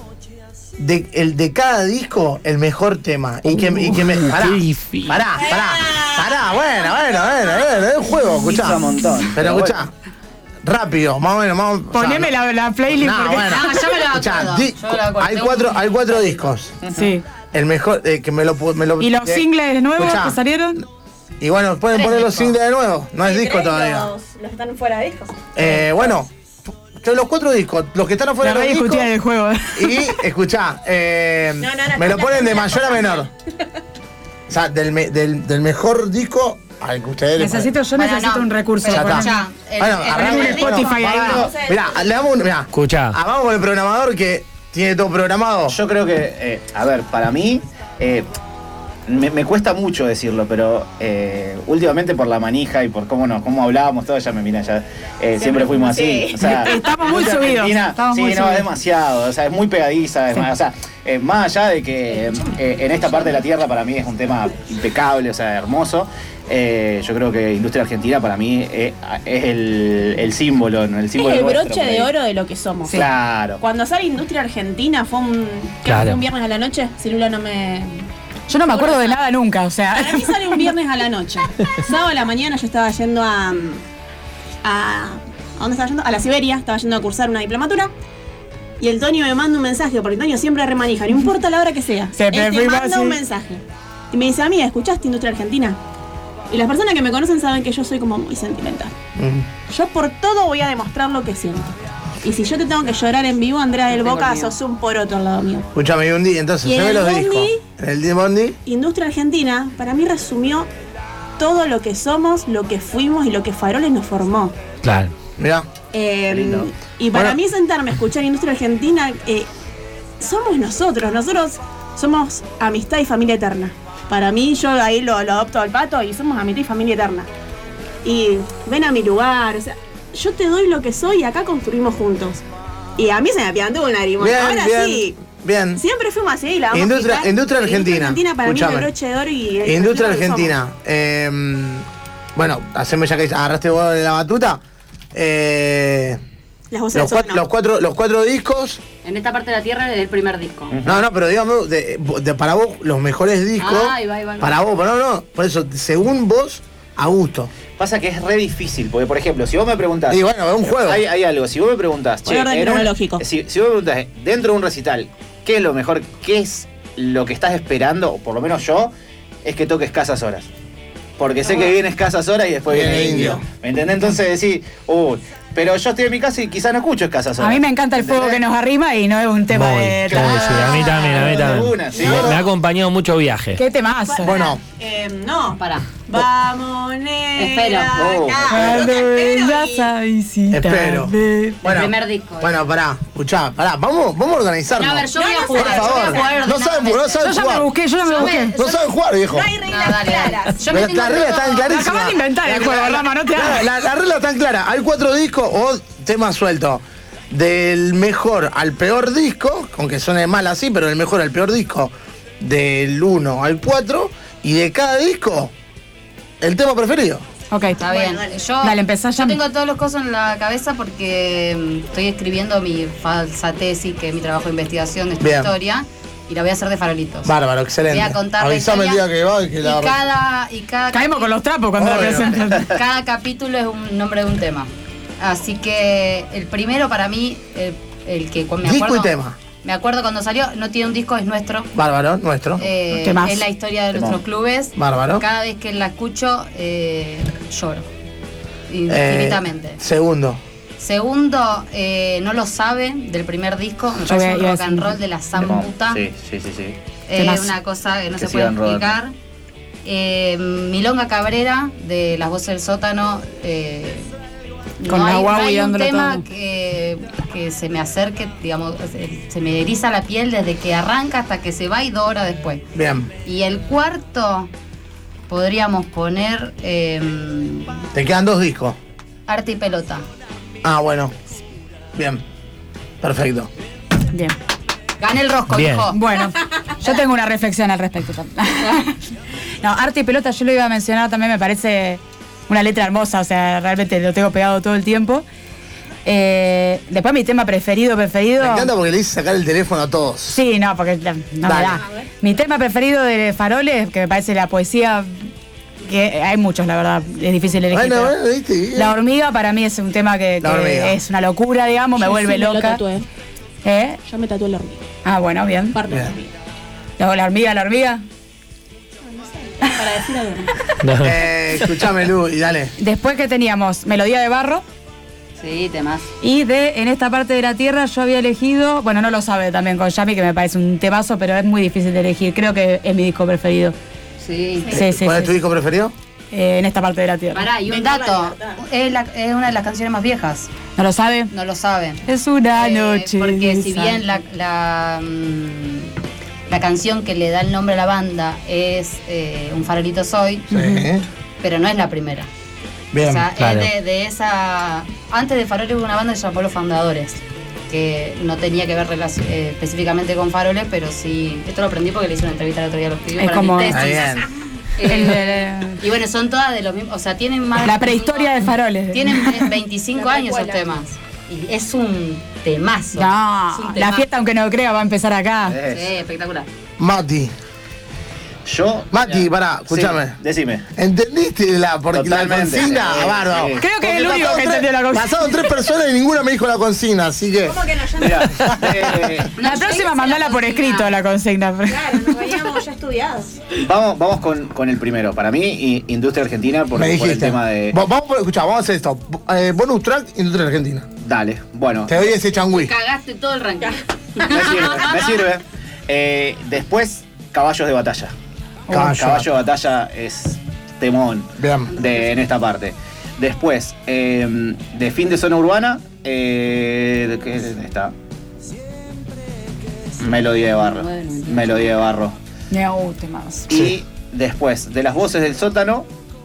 de, el de cada disco, el mejor tema. Y que, y que me. Pará, qué difícil. pará, pará, pará, bueno, bueno, bueno, bueno, es un juego, escuchá. Pizza montón, Pero pero escuchá, rápido, más o menos, más o menos. Poneme la, la playlist No, porque. bueno. No, yo me lo Escuchá, acuerdo. di- Yo me lo acuerdo. hay, Tengo cuatro, un- hay cuatro discos. Sí. El mejor, eh, que me lo, pu- me lo ¿Y los eh, singles nuevos escuchá, que salieron? Y bueno, pueden Tres poner los discos. singles de nuevo, no es Y disco tres todavía. Los, los están fuera de discos. Eh, bueno, que los cuatro discos, los que están afuera La de radio los discutía del discos. juego. Y escuchá, eh, No, no, no, me lo no, ponen no, de no, mayor a no, menor. no. O sea, del, me- del, del mejor disco al que ustedes le Necesito, yo Bueno, necesito no, un recurso. pero Ya está. escuchá, el- Bueno, el- arrancamos el- un Spotify ahí. Mirá, le damos un. Mirá, Escuchá. vamos con el programador que tiene todo programado. Yo creo que, eh, a ver, para mí, eh, me, me cuesta mucho decirlo, pero eh, últimamente por la manija y por cómo nos, cómo hablábamos, todo, ya me mira, ya eh, siempre fuimos así. Sí. O sea, Estamos muy música subidos, argentina, estamos sí, muy no, subidos. demasiado, o sea, es muy pegadiza, es más, o sea, eh, más allá de que eh, en esta parte de la tierra para mí es un tema impecable, o sea, hermoso. Eh, yo creo que Industria Argentina para mí es, es el, el símbolo, ¿no? El símbolo Es el nuestro, broche de por ahí. oro de lo que somos. Sí. Claro. Cuando sale Industria Argentina fue un, ¿qué Claro. fue un viernes a la noche, si Lula no me... Yo no me acuerdo de nada nunca, o sea. Para mí sale un viernes a la noche. Sábado a la mañana yo estaba yendo a... ¿A, ¿a dónde estaba yendo? A la Siberia, estaba yendo a cursar una diplomatura. Y el Toño me manda un mensaje, porque Toño siempre remanija, no importa la hora que sea. Siempre Él te fuimos manda así. un mensaje. Y me dice, amiga, ¿escuchaste Industria Argentina? Y las personas que me conocen saben que yo soy como muy sentimental. Mm. Yo por todo voy a demostrar lo que siento. Y si yo te tengo que llorar en vivo, Andrea del Boca, sos un poroto al lado mío. Escuchame, y un día, entonces, Y se en ve el los bondi- discos. En el día Bondi, Industria Argentina, para mí resumió todo lo que somos, lo que fuimos y lo que Faroles nos formó. Claro. mirá. Eh, lindo. y para Bueno. mí sentarme a escuchar Industria Argentina, eh, somos nosotros, nosotros somos amistad y familia eterna. Para mí, yo ahí lo, lo adopto al Pato y somos amistad y familia eterna. Y ven a mi lugar, o sea, yo te doy lo que soy y acá construimos juntos. Y a mí se me apiantó un lágrimo. Bien, Ahora bien, sí, bien. siempre fuimos así. La vamos a Industria- explicar. Industria Argentina. Argentina para mí es el Escuchame. broche de oro y el Industria lo que somos. Argentina. Eh, bueno, hacemos ya que agarraste vos de la batuta. Eh, Las voces los, del cuatro, sótano. los, cuatro, los cuatro discos. En esta parte de la Tierra es el primer disco. No, no, pero digamos, de, de- para vos, los mejores discos. Ah, ahí va, ahí va, ahí va. Para vos, pero no, no. Por eso, según vos, a gusto. Pasa que es re difícil, porque por ejemplo, si vos me preguntás... Y bueno, es un juego. Hay, hay algo, si vos me preguntás... Por orden en un- cronológico. si, si vos me preguntás, dentro de un recital, ¿qué es lo mejor? ¿Qué es lo que estás esperando? O por lo menos yo, es que toque escasas horas. Porque sé que viene escasas horas y después Viene viene indio. indio. ¿Me entendés? Entonces decís, uy, pero yo estoy en mi casa y quizás no escucho escasas A horas. mí me encanta el fuego que nos arrima y no es un tema Muy, de. muy, sí, a mí también, a mí de también. una, sí. Me, me ha acompañado mucho viaje. Qué temazo. Bueno, Eh, no. Pará. Vamos, negra. Espero. Oh. Cuando vengas a visitarme. espero. Bueno, primer disco. Bueno, pará, escuchá, pará, vamos, vamos a organizarnos. No, a ver, yo voy a Por jugar. Yo voy a favor. jugar No saben, no ordenadamente. saben Yo ya jugar. me busqué, yo ya me Yo busqué. me- No saben jugar, viejo. No hay reglas No, dale, dale. claras. Yo me La, tengo la regla está en todo- clarísima. Acabas de inventar el juego, ¿verdad, no te hagas? La, la regla está en clara. Hay cuatro discos o temas sueltos. Del mejor al peor disco, aunque suene mal así, pero del mejor al peor disco, del uno al cuatro, y de cada disco, el tema preferido. Ok, Está bien. Yo, Dale, empezá ya. yo tengo todos los cosas en la cabeza porque mm, estoy escribiendo mi falsa tesis, que es mi trabajo de investigación de esta Bien. historia, y la voy a hacer de farolitos. Bárbaro, excelente. Voy a contar la Avisame el día historia que va y que la y cada, y cada Caemos con los trapos cuando la Obvio. presentan. Cada capítulo es un nombre de un tema. Así que el primero para mí, el, el que me Disco acuerdo. y tema. Me acuerdo cuando salió, no tiene un disco, es nuestro. Bárbaro, nuestro. Eh, Temazo. es la historia de nuestros clubes. Bárbaro. Cada vez que la escucho, eh, lloro. Eh, Infinitamente. segundo. Segundo, eh, no lo sabe, del primer disco. Me Yo parece iba- un iba a rock and decir- roll de la zambuta. Sí, sí, sí, sí. Es Temazo. una cosa que no Que se puede sigan rodando. explicar. Eh, Milonga Cabrera, de Las Voces del Sótano. eh, Con no la hay, no guagua y hay un dándolo tema todo. que, que se me acerque, digamos, se- se me eriza la piel desde que arranca hasta que se va y dos horas después. Bien. Y el cuarto, podríamos poner eh, Te quedan dos discos. Arte y Pelota. Ah, bueno. Bien. Perfecto. Bien. Gané el rosco, Bien. hijo. Bueno, yo tengo una reflexión al respecto también. No, Arte y Pelota yo lo iba a mencionar también, me parece una letra hermosa, o sea, realmente lo tengo pegado todo el tiempo. Eh, después mi tema preferido, preferido... Me encanta porque le hice sacar el teléfono a todos. Sí, no, porque no me Dale. da. Mi tema preferido de Faroles, que me parece la poesía, que hay muchos, la verdad, es difícil elegir. Bueno, pero bueno, viste. La hormiga para mí es un tema que, La que hormiga. es una locura, digamos, me Yo vuelve sí me lo loca. tatué. ¿Eh? Yo me tatué la hormiga. Ah, bueno, bien. Parte de la Bien. hormiga. Luego la hormiga, la hormiga. Para decir algo. Eh, escuchame, Lu, y dale. Después que teníamos Melodía de Barro. Sí, temas. Y de En esta parte de la tierra yo había elegido, bueno, no lo sabe también con Yami, que me parece un temazo, pero es muy difícil de elegir. Creo que es mi disco preferido. Sí. Sí, sí, ¿Cuál sí, es tu sí. disco preferido? Eh, En esta parte de la tierra. Pará, y un Venga la dato. libertad. Es, la- es una de las canciones más viejas. ¿No lo sabe? No lo saben. Es una Eh, noche. Porque de si sal. bien la, la, mm, la canción que le da el nombre a la banda es eh, Un farolito soy, Sí. pero no es la primera. Bien. o sea, claro. es de, de esa... Antes de Faroles hubo una banda que se llamó Los Fundadores, que no tenía que ver relaci- eh, específicamente con Faroles, pero sí... Esto lo aprendí porque le hice una entrevista el otro día a los pibes Es para como- mi Está tesis. bien. Eh, y bueno, son todas de los mismos, o sea, tienen más... La prehistoria de faroles. Tienen veinticinco años esos temas. Y es un temazo. No, es un la temazo. fiesta, aunque no crea, va a empezar acá. Es- Sí, espectacular. Mati, Yo. Mati, mira, pará, escúchame. sí, decime. ¿entendiste la, porque la Totalmente. consigna? Sí, Bárbaro. sí. Creo que es el Porque único pasaron que tres- entendió la consigna. Pasaron tres personas y ninguna me dijo la consigna, así que. ¿Cómo que no? Ya no. Mira, eh, La próxima mandala por escrito la consigna. Claro, nos veníamos ya estudiados. vamos, vamos con, con el primero. Para mí, i- Industria Argentina, por, Me por el dijiste. tema de. Va- Vamos, por- escuchá, vamos a hacer esto. Eh, bonus track, Industria Argentina. Dale, bueno. Te doy ese changüí. Cagaste todo el ranking. Me sirve, me sirve. Eh, después, Caballos de Batalla. Caballo. Caballo de Batalla es temón Bien. de, en esta parte. Después, eh, de Fin de Zona Urbana, eh, ¿de qué está? Melodía de Barro. Melodía de Barro. Me gusta más. Y después, de las voces del sótano,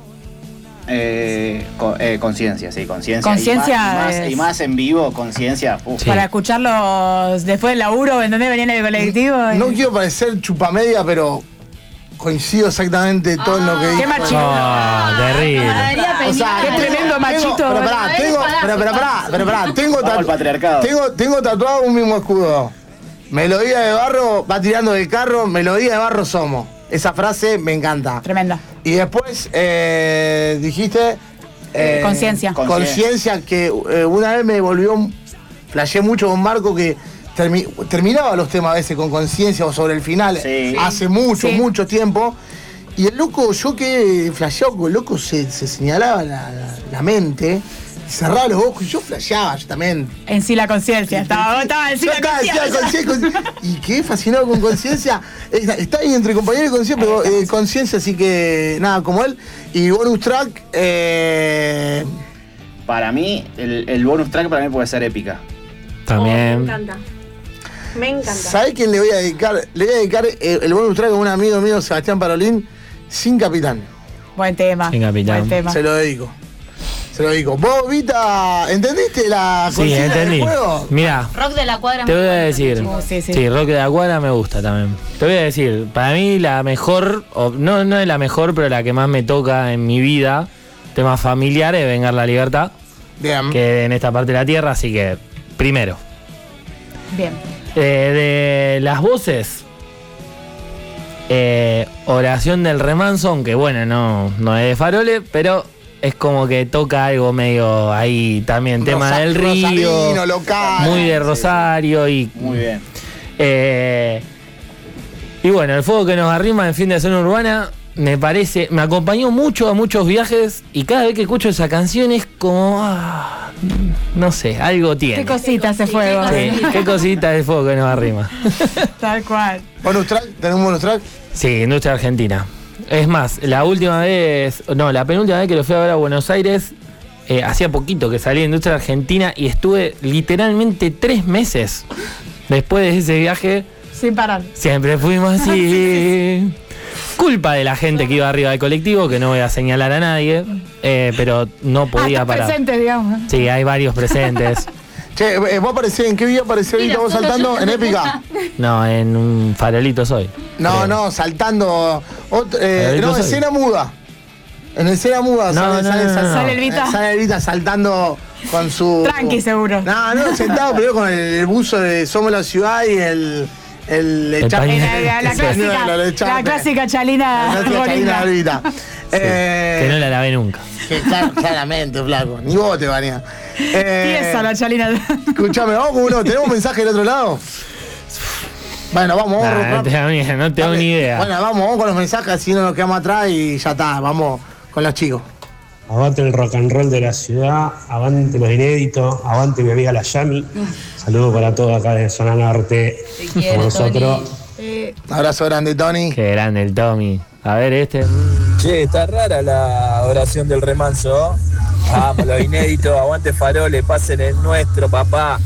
eh, co- eh, Conciencia, sí, Conciencia. Conciencia Y más, y más, es- y más en vivo, Conciencia. uf. Sí. Para escucharlos después del laburo, ¿en dónde venían en el colectivo? No quiero parecer chupamedia, pero coincido exactamente todo en lo que qué dijo. machito. No, terrible. O sea, Qué tengo- tremendo tengo- machito. Pero pará, Bueno, tengo, pará, pero, pero pará. pará, pero pará, tengo, Vamos tatu- al patriarcado. tengo, tengo tatuado un mismo escudo. Melodía de Barro va tirando del carro, melodía de Barro somos. Esa frase me encanta. Tremenda. Y después eh, dijiste... eh, Conciencia. Conciencia, que eh, una vez me volvió... Flasheé mucho con Marco que termi- terminaba los temas a veces con conciencia o sobre el final. Sí. Hace mucho, Sí. mucho tiempo. Y el loco, yo que flasheado, el loco se, se señalaba la, la- la mente, cerraba los ojos y yo flasheaba, yo también. En sí la conciencia. Estaba, estaba en sí Yo la estaba- decía conciencia. conciencia, con- y quedé fascinado con conciencia. Está está ahí entre compañero y conciencia, pero eh, conciencia, así que nada, como él. Y bonus track, eh, Para mí, el, el bonus track para mí puede ser épica. Me También. encanta. Me encanta. ¿sabés quién le voy a dedicar? Le voy a dedicar eh, el bonus track a un amigo mío, Sebastián Parolín, Sin Capitán. Buen tema. Sin capitán. Buen tema. Se lo dedico. Se lo dedico. Vos, Vita, ¿entendiste la Sí, consigna entendí. del juego? Mira, Rock de la cuadra. te voy a muy decir. bueno, Uh, sí, sí. Sí, rock de la cuadra me gusta también. Te voy a decir, para mí la mejor, o no, no es la mejor, pero la que más me toca en mi vida, tema familiar, es Vengar la Libertad, Bien. que en esta parte de la tierra, así que primero. Bien. Eh, de las voces, eh, Oración del Remanso, aunque bueno, no, no es de Farole, pero es como que toca algo medio ahí también, tema Rosa- del río, rosarino, local. muy de Rosario y Muy bien. eh, y bueno, el fuego que nos arrima en Fin de Zona Urbana me parece, me acompañó mucho a muchos viajes y cada vez que escucho esa canción es como, ah, no sé, algo tiene. Qué cosita ese fuego. Sí, qué cosita el fuego que nos arrima. Tal cual. Bonus track, ¿tenemos bonus track? Sí, Industria Argentina. Es más, la última vez, no, la penúltima vez que lo fui a ver a Buenos Aires, eh, hacía poquito que salí de Industria Argentina y estuve literalmente tres meses después de ese viaje. Sin parar. Siempre fuimos así. Culpa de la gente que iba arriba del colectivo, que no voy a señalar a nadie, eh, pero no podía Ah, está parar. presente, digamos. Sí, hay varios presentes. Che, eh, ¿vos aparecés? ¿En qué video apareció ahorita Mira, vos solo saltando? yo. ¿En Épica? No, en un farolito soy. No, creo. no, saltando. ot- eh, Farolito no, soy. escena muda. En escena muda No, sale, no, sale, no, no, sale, no. Sale el Vita. sale el Vita saltando con su. Tranqui, seguro. No, no, sentado primero con el, el buzo de Somos la Ciudad y el. El, El echar- pañuelo. La, la- la el clásica, pañuelo, el echar- la clásica La chalina clásica Chalina bonita. Vita. Eh, Que no la lavé nunca. que clar- claramente, flaco. Ni vos te bañás. Eh, Tiesa la chalina. Escuchame, vamos con uno. ¿Tenemos mensaje del otro lado? Bueno, vamos, vamos. Nah, no rápido. tengo ni, no tengo ni idea. Bueno, vamos, vamos con los mensajes, así no nos quedamos atrás y ya está, vamos con los chicos. Aguante el rock and roll de la ciudad, aguante los inéditos, aguante mi amiga la Yami. Saludos para todos acá de Zona Norte, Te quiero, como nosotros. Tony. Un abrazo grande, Tony. Qué grande el Tommy. A ver este. Che, está rara la oración del remanso. Vamos, lo inédito, aguante Farole, pasen el nuestro, papá.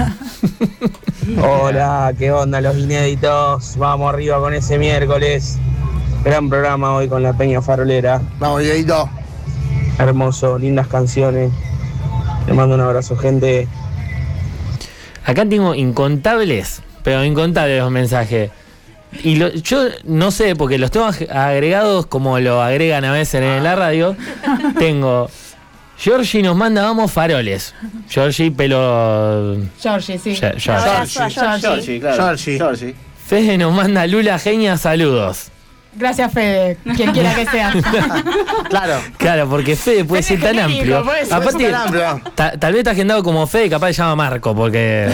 Hola, ¿qué onda los inéditos? Vamos arriba con ese miércoles. Gran programa hoy con la Peña Farolera. Vamos, Dieguito. Hermoso, lindas canciones. Le mando un abrazo, gente. Acá tengo incontables, pero incontables los mensajes. Y lo, yo no sé, porque los temas agregados, como lo agregan a veces en la radio, tengo... Georgie nos manda, vamos, faroles. Georgie, pelo... Georgie, sí. Ge- Georgie. Abrazo a Georgie. Georgie, claro. Georgie. Georgie. Fede nos manda, Lula Genia, saludos. Gracias, Fede, quien quiera que sea. Claro. Claro, porque Fede puede Fede ser tan genérico, amplio. puede ser Aparte, tan amplio. ta- tal vez está agendado como Fede, capaz se llama Marco, porque...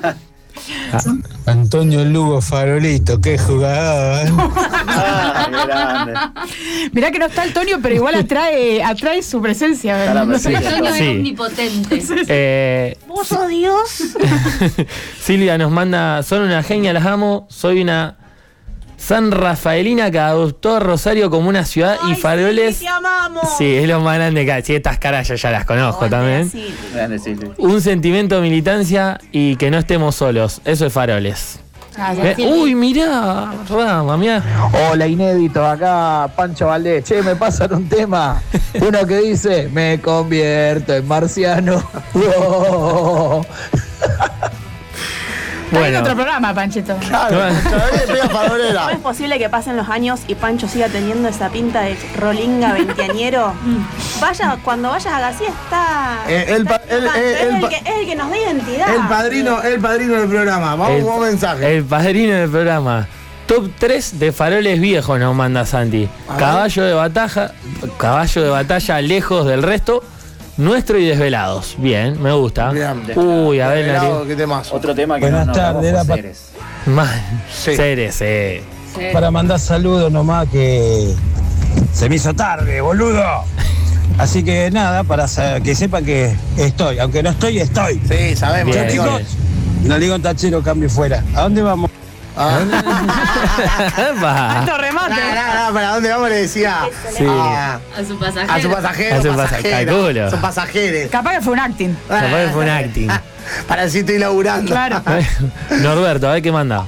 Antonio Lugo Farolito, qué jugador. Ah, qué grande. Mirá que no está el Tonio, pero igual atrae, atrae su presencia. Está la No sé. presencia. Antonio Sí. es omnipotente. Eh, ¿Vos sos Dios? Silvia nos manda, son una genia, las amo, soy una San Rafaelina que adoptó a Rosario como una ciudad y Ay, faroles. sí, te amamos. Sí, es lo más grande que hay. Sí, estas caras yo ya las conozco también. Sí. Grande, Silvi. Un sentimiento de militancia y que no estemos solos. Eso es faroles. Gracias, Eh, Silvi. uy, mirá, Rama, mirá. Hola, inédito, acá Pancho Valdés. Che, me pasan un tema. Uno que dice, me convierto en marciano. Oh. Está en Bueno. otro programa, Panchito. Claro, todavía pega farolera. ¿No es posible que pasen los años y Pancho siga teniendo esa pinta de rolinga veinteañero? Vaya, cuando vayas a García está. Eh, el pa- está el- Pancho, el- es, el el pa- que, es el que nos da identidad. El padrino, el padrino del programa. Vamos El- con un mensaje. El padrino del programa. Top tres de faroles viejos nos manda Santi. A ver. Caballo de batalla, caballo de batalla lejos del resto, nuestro y desvelados. Bien, me gusta. Bien. Uy, a ver, Pelado, Nari. qué temazo. Otro tema que Buenas no nos tardes, hablamos era fue pa- Ceres. Man, Sí. Ceres, eh. Sí. Para mandar saludos nomás que se me hizo tarde, boludo. Así que nada, para sa- que sepan que estoy, aunque no estoy, estoy. Sí, sabemos. Bien. chicos. Chicos, no le digo un tachero, cambio fuera. ¿A dónde vamos? Ah. Va. Alto No, remate. no, no, ¿para dónde vamos? Le decía. Sí. Ah, A su pasajero. a su pasajero. A su pasa- pasajero. calculo. Son pasajeros. Capaz que fue un acting. Capaz que fue un acting. Para si estoy laburando. Claro. Norberto, a ver qué manda.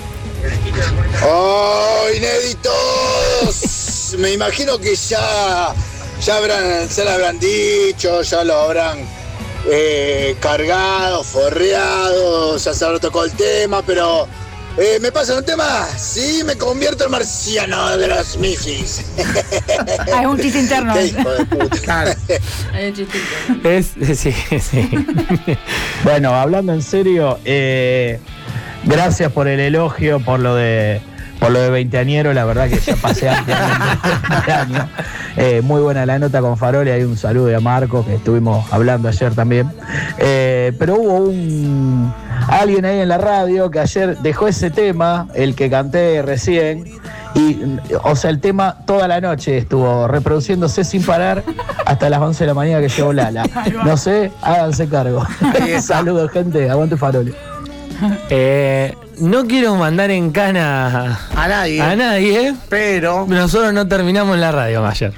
¡Oh, inéditos! Me imagino que ya, ya habrán, se lo habrán dicho, ya lo habrán eh, cargado, forreado, ya se habrá tocado el tema, pero eh, ¿me pasa un tema? Sí, me convierto en marciano de los Mifis. Ah, es un chiste interno. ¡Qué hijo de puta! Claro. Hay un chistito. Es, sí, sí. Bueno, hablando en serio, eh, gracias por el elogio, por lo de por lo de veinteañero, la verdad que ya pasé ampliamente este año. Eh, muy buena la nota con Farole, hay un saludo a Marco, que estuvimos hablando ayer también. Eh, pero hubo un alguien ahí en la radio que ayer dejó ese tema, el que canté recién, y, o sea, el tema toda la noche estuvo reproduciéndose sin parar hasta las once de la mañana que llegó Lala. No sé, háganse cargo. Saludos, gente, aguante Farole. Eh, no quiero mandar en cana A nadie. a nadie, Pero, nosotros no terminamos la radio ayer.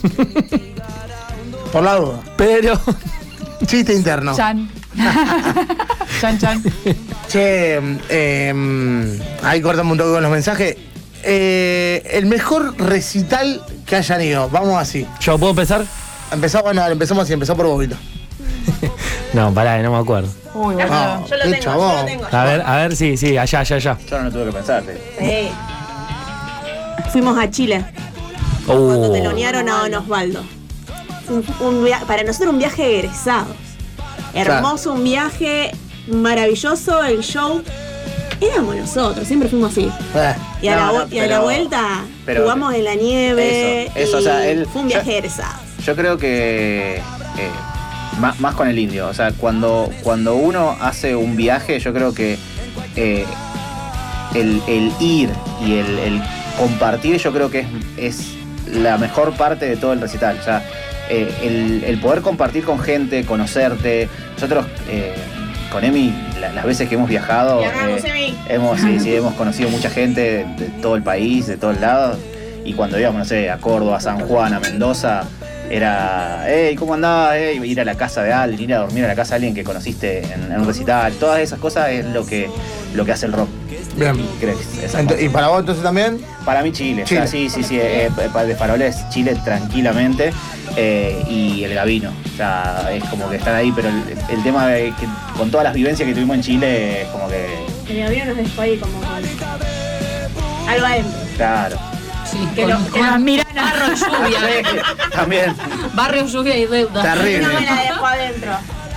por la duda. Pero Chiste interno. Chan. Chan, chan. Che, eh, ahí cortamos un toque con los mensajes. Eh, el mejor recital que hayan ido. Vamos así. ¿yo puedo empezar? Empezamos, bueno, dale, empezamos así, empezó por Bobito. No, pará, no me acuerdo. Uy, boludo. No, Yo lo qué tengo, chabón. yo lo tengo. A ver, a ver, sí, sí, allá, allá, allá. Yo no lo tuve que pensar. sí. Sí. Fuimos a Chile. Cuando Uh, telonearon a Don Osvaldo. Un- un via- para nosotros un viaje de egresados. Hermoso, un viaje maravilloso, el show. Éramos nosotros, siempre fuimos así. Eh, Y a, No, la, no, vu- y a la pero- vuelta pero- jugamos en la nieve. Eso, eso, y o sea, él- fue un viaje de egresados. Yo creo que eh, más, más con el indio. O sea, cuando, cuando uno hace un viaje, yo creo que eh, el, el ir y el, el compartir, yo creo que es, es la mejor parte de todo el recital. O sea, eh, el, el poder compartir con gente, conocerte. Nosotros eh, con Emi, la- las veces que hemos viajado, Viajamos, eh, Emi. hemos, sí, sí, hemos conocido mucha gente de, de todo el país, de todos lados. Y cuando íbamos, no sé, a Córdoba, a San Juan, a Mendoza, era, hey, ¿cómo andás? Hey, ir a la casa de alguien, ir a dormir a la casa de alguien que conociste en, en un recital. Todas esas cosas es lo que, lo que hace el rock. Bien. Creo que es Ento- hermoso. ¿Y para vos entonces también? Para mí Chile, o Chile. sea, sí, sí, sí, eh, eh, de faroles Chile tranquilamente, eh, y el Gabino, o sea, es como que están ahí, pero el, el tema de que con todas las vivencias que tuvimos en Chile es como que El avión nos dejó ahí como con Algo adentro. Claro. Sí, Que, con, lo, que con nos miran barro lluvia. También. Barrio lluvia y deuda. Terrible. No me la dejo adentro.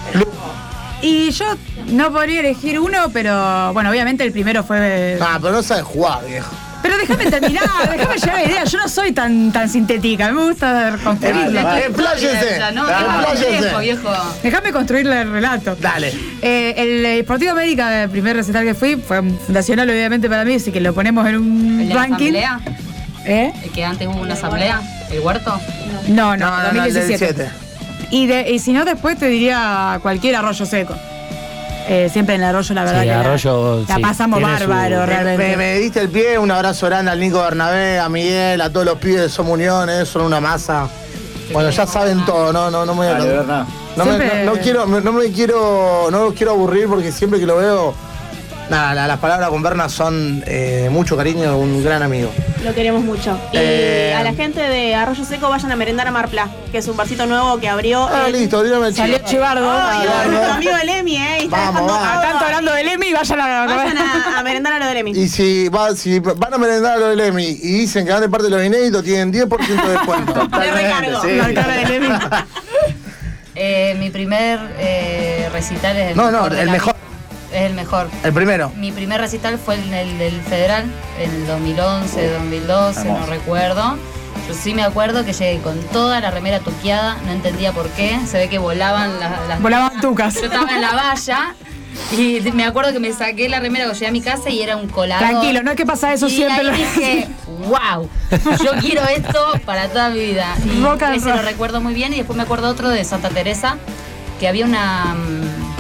Y yo no podría elegir uno, pero bueno, obviamente el primero fue. Ah, pero no sabes jugar, viejo. Pero déjame terminar, déjame llegar a la idea. Yo no soy tan, tan sintética, me gusta construirla. Vale, Expláyese. No, Expláyese. viejo, viejo. Déjame construirle el relato. Dale. Eh, el Sportivo América, el primer recital que fui, fue fundacional obviamente para mí, así que lo ponemos en un ¿El de la ranking. asamblea? ¿Eh? ¿El que antes hubo una asamblea? ¿El huerto? No, no, No, no, no, el dos mil del diecisiete. siete. Y, de, y si no, después te diría cualquier Arroyo Seco. Eh, siempre en el Arroyo, la verdad Sí, que la- Arroyo, la, sí, pasamos tiene su- bárbaro, Me, realmente. me- me diste el pie, un abrazo grande al Nico Bernabé, a Miguel, a todos los pibes de Somos Uniones, son una masa. Bueno, ya saben todo, no, no, no me voy a Dale, verdad. no, me, Siempre- no, no quiero, no me quiero, no los quiero aburrir porque siempre que lo veo, nada, la- las palabras con Berna son eh, de mucho cariño, un gran amigo. Lo queremos mucho. Y Eh, a la gente de Arroyo Seco vayan a merendar a Marpla, que es un barcito nuevo que abrió. Ah, el- listo, dígame el Salió chico. Chivardo. Ay, Chivardo. nuestro amigo del Emi, ¿eh? Y está Vamos, dejando vamos. todo. Tanto hablando del Emi, vayan a Vayan a, a merendar a lo del Emi. Y si, va, si van a merendar a lo del Emi y dicen que van de parte de los inéditos, tienen diez por ciento de descuento. Le recargo. sí. La cara del Emi. Eh, mi primer eh, recital es el No, mejor. no, de el la mejor. vida. Es el mejor. El primero. Mi primer recital fue en el del Federal, en el dos mil once, dos mil doce, no Hermoso. recuerdo. Yo sí me acuerdo que llegué con toda la remera tuqueada, no entendía por qué. Se ve que volaban las... las- Volaban tucas. Yo estaba en la valla y me acuerdo que me saqué la remera cuando llegué a mi casa y era un colador. Tranquilo, no es que pasa eso y siempre. ahí lo- dije, wow, yo quiero esto para toda mi vida. Y Rock and ese roll. lo recuerdo muy bien. Y después me acuerdo otro de Santa Teresa, que había una mm,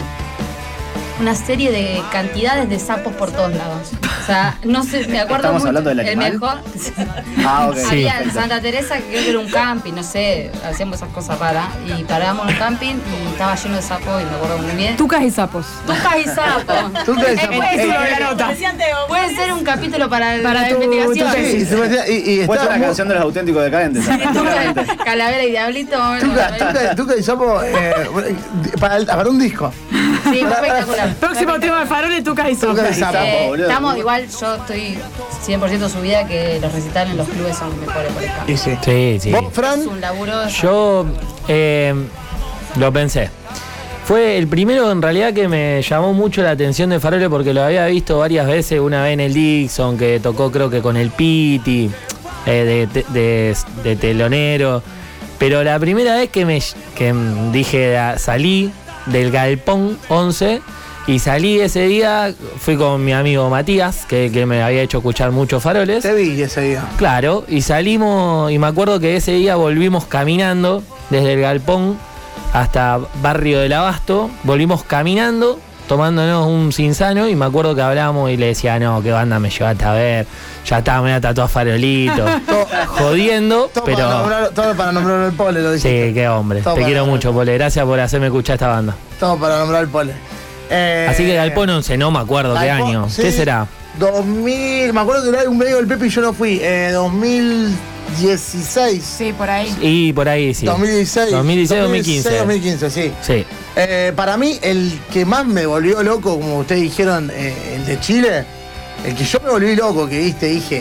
una serie de cantidades de sapos por todos lados. O sea, no sé, me acuerdo ¿Estamos mucho, hablando del el animal? mejor. Ah, ok. Había en perfecto. Santa Teresa, que creo que era un camping, no sé, hacíamos esas cosas raras. Y parábamos en un camping y estaba lleno de sapos y me acuerdo muy bien. Tucas y sapos. Tucas y sapos. Tucas y Es- sapos. puede El título ser- de la nota. Puede ser un capítulo para, Para la tu- investigación. tu Sí, y, se me- y, y Puede está ser una muy- canción de los auténticos decadentes. Tuca, Calavera y Diablito. Tuca, tuca, tuca y sapo eh, para, el- para un disco. Sí, fue espectacular. Próximo tema de Faroles, Tucas y sapos. Tucas y Sapo, sapo. Eh, boludo. estamos igual, yo estoy cien por ciento subida que los recitales en los clubes son los mejores por acá. Y sí. Sí, sí. ¿Vos, Fran? Es un laburo. Yo eh, lo pensé. Fue el primero en realidad que me llamó mucho la atención de Farole porque lo había visto varias veces, una vez en el Dixon, que tocó creo que con el Piti, eh, de, de- de telonero. Pero la primera vez que me que dije, ah, salí del Galpón once y salí ese día, fui con mi amigo Matías, que, que me había hecho escuchar muchos Faroles. Te vi ese día. Claro, y salimos, y me acuerdo que ese día volvimos caminando desde el Galpón hasta Barrio del Abasto, volvimos caminando, tomándonos un Cinzano, y me acuerdo que hablábamos y le decía, no, qué banda me llevaste a ver, ya está, me voy a tatuar Farolito, jodiendo, Todo, para pero nombrar, todo para nombrar el pole, lo dijiste. sí, qué hombre, Todo te para quiero nombrar. mucho, Pole, gracias por hacerme escuchar esta banda. Todo para nombrar el pole. Eh, Así que Galpón once, no me acuerdo qué Galpón, año, sí, ¿qué será? dos mil, me acuerdo que era un medio del Pepe y yo no fui. Eh, dos mil dieciséis. Sí, por ahí. Y por ahí sí. dos mil dieciséis. dos mil dieciséis, dos mil quince. dos mil quince, sí. Sí. Eh, para mí, el que más me volvió loco, como ustedes dijeron, eh, el de Chile, el que yo me volví loco, que viste, dije.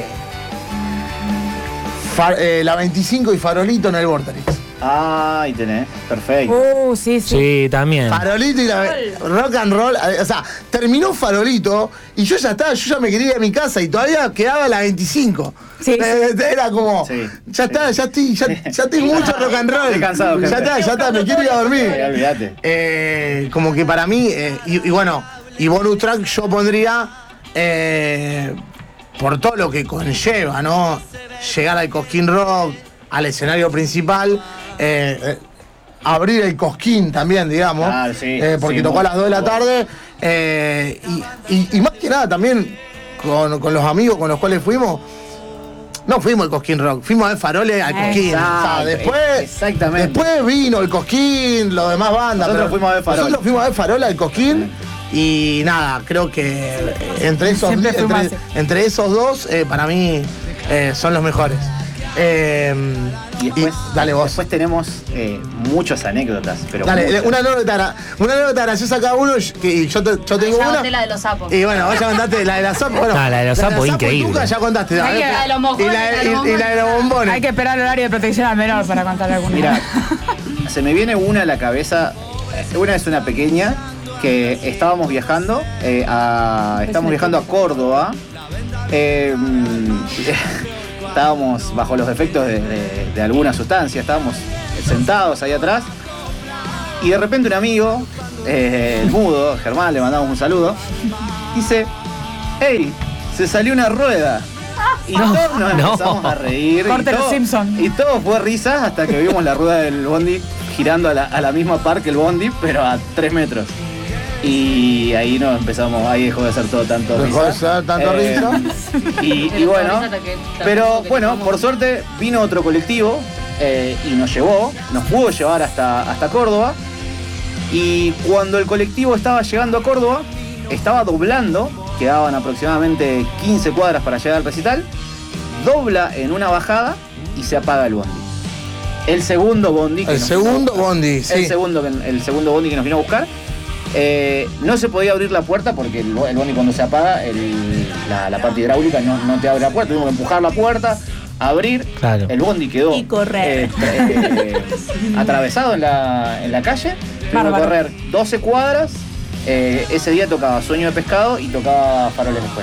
Far- eh, la veinticinco y Farolito en el Vorterix. Ah, ahí tenés. Perfecto. Uh, sí, sí. Sí, también. Farolito y la rock and roll. O sea, terminó Farolito y yo ya estaba, yo ya me quería ir a mi casa y todavía quedaba la veinticinco. Sí, Eh, Era como, Sí, ya sí. está, ya estoy, ya, ya estoy mucho rock and roll. Estoy cansado, ya gente. está, ya está, me quiero ir a Sí, dormir. olvídate. Eh, como que para mí, eh, y, y bueno, y bonus track yo pondría eh, por todo lo que conlleva, ¿no? Llegar al Cosquín Rock, al escenario principal, eh, eh, abrir el Cosquín también, digamos, Claro, sí, eh, porque sí, tocó a las dos de la muy- tarde, eh, y, y- y más que nada también con, con los amigos con los cuales fuimos. No fuimos al Cosquín Rock, fuimos a ver Farole al Cosquín. O sea, Exacto, después, exactamente. después vino el Cosquín, los demás bandas. Nosotros pero fuimos a ver Farol. Nosotros fuimos a ver Farol al Cosquín y nada, creo que entre esos, Siempre fuimos entre, así. entre esos dos, eh, para mí eh, son los mejores. Eh, Y después, y- dale vos. después tenemos eh, muchas anécdotas. Pero Dale, muchas. una anécdota, gra- una anécdota graciosa cada uno, que y yo, te- yo tengo Ya una. conté la de los sapos. Y bueno, vos ya contaste la de la sopa. Bueno, Ah, la de los sapos, increíble. Tuca ya contaste. Hay que- y, la de los mojones, la, la de y- los y la de los bombones. Hay que esperar el horario de protección al menor para contar alguna. Mira, se me viene una a la cabeza. Una es una pequeña que estábamos viajando eh, a. Estábamos viajando a Córdoba. Eh, estábamos bajo los efectos de, de- de alguna sustancia, estábamos sentados ahí atrás. Y de repente un amigo, eh, el mudo, Germán, le mandamos un saludo, dice: ¡Ey! Se salió una rueda. Y todos nos no. empezamos a reír. y Corte los todo- Simpson. Y todo fue risas hasta que vimos la rueda del bondi girando a la, a la misma par que el bondi, pero a tres metros. Y ahí nos empezamos, ahí dejó de ser todo tanto Dejó de risa. ser tanto risa. Y, y bueno, pero bueno, por suerte vino otro colectivo eh, y nos llevó, nos pudo llevar hasta, hasta Córdoba. Y cuando el colectivo estaba llegando a Córdoba, estaba doblando, quedaban aproximadamente quince cuadras para llegar al recital, dobla en una bajada y se apaga el bondi. El segundo bondi que El nos segundo vino a buscar. bondi, sí. El segundo, que- el segundo bondi que nos vino a buscar. Eh, no se podía abrir la puerta porque el, el bondi cuando se apaga, el- la, la parte hidráulica no, no te abre la puerta. Tuvimos que empujar la puerta, abrir. Claro. El bondi quedó Y correr. eh, tra- eh, atravesado en la, en la calle. Tuvimos que Bárbaro. correr doce cuadras. Eh, ese día tocaba Sueño de Pescado y tocaba Faroles después.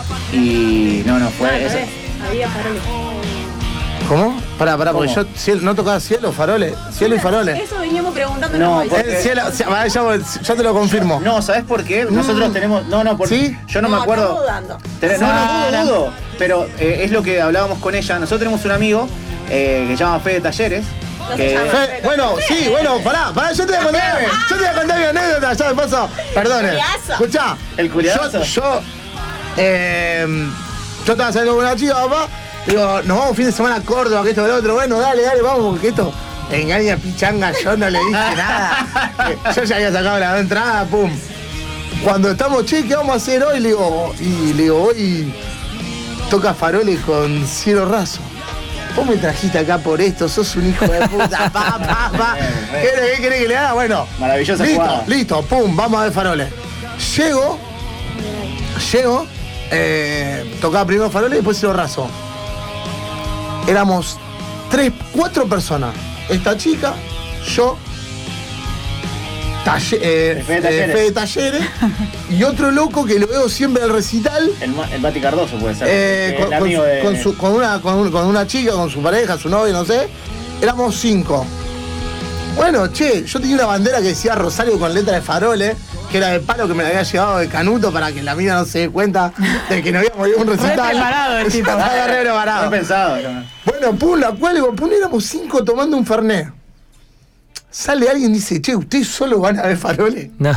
Y no, no, fue eso. Había faroles. ¿Cómo? Pará, pará, porque ¿Cómo? yo cielo- no tocaba cielo, faroles. Cielo y faroles. Eso veníamos preguntando. No, en porque- El cielo, o sea, pará, yo, yo te lo confirmo. No, ¿sabes por qué? Nosotros tenemos. No, no, porque ¿Sí? yo no, me acuerdo. Estamos dudando. Ten- No, no, dudo, dudo. Pero eh, es lo que hablábamos con ella. Nosotros tenemos un amigo eh, que se llama Fede Talleres. No que- se llama. Fe- bueno, sí, bueno, pará, pará, yo te voy a contar, yo te voy a contar mi anécdota, ya de paso. Perdone. Culiazo. Escuchá. El culiazo. Yo, yo, eh, yo estaba saliendo con una chica, papá. Digo, nos vamos fin de semana a Córdoba, que esto que lo otro. Bueno, dale, dale, vamos, porque esto engaña pichanga, yo no le dije nada. Yo ya había sacado la entrada, pum. Cuando estamos, che, ¿qué vamos a hacer hoy? Le digo, y le digo, hoy toca faroles con cielo raso. Vos me trajiste acá por esto, sos un hijo de puta, pa, pa, pa. ¿Qué querés, qué querés que le haga? Bueno, Maravillosa listo, jugada. listo, pum, vamos a ver faroles. Llego, llego, eh, tocaba primero faroles y después cielo raso. Éramos tres, cuatro personas. Esta chica, yo, Talle- eh, Fede eh, Talleres. Fede Talleres y otro loco que lo veo siempre al recital. El, Ma- el Mati Cardoso puede ser. Eh, el con, amigo con- de. con su- con una, con, un- con una chica, con su pareja, su novia, no sé. Éramos cinco. Bueno, che, yo tenía una bandera que decía Rosario con letra de faroles, que era de palo que me la había llevado de Canuto para que la mina no se dé cuenta de que no íbamos a ir a un recital. Re preparado el tipo. Estaba re No preparado. he pensado. no. Bueno, pum, la cuelgo, pum, éramos cinco tomando un fernet. Sale alguien y dice, che, ¿ustedes solo van a ver faroles? No,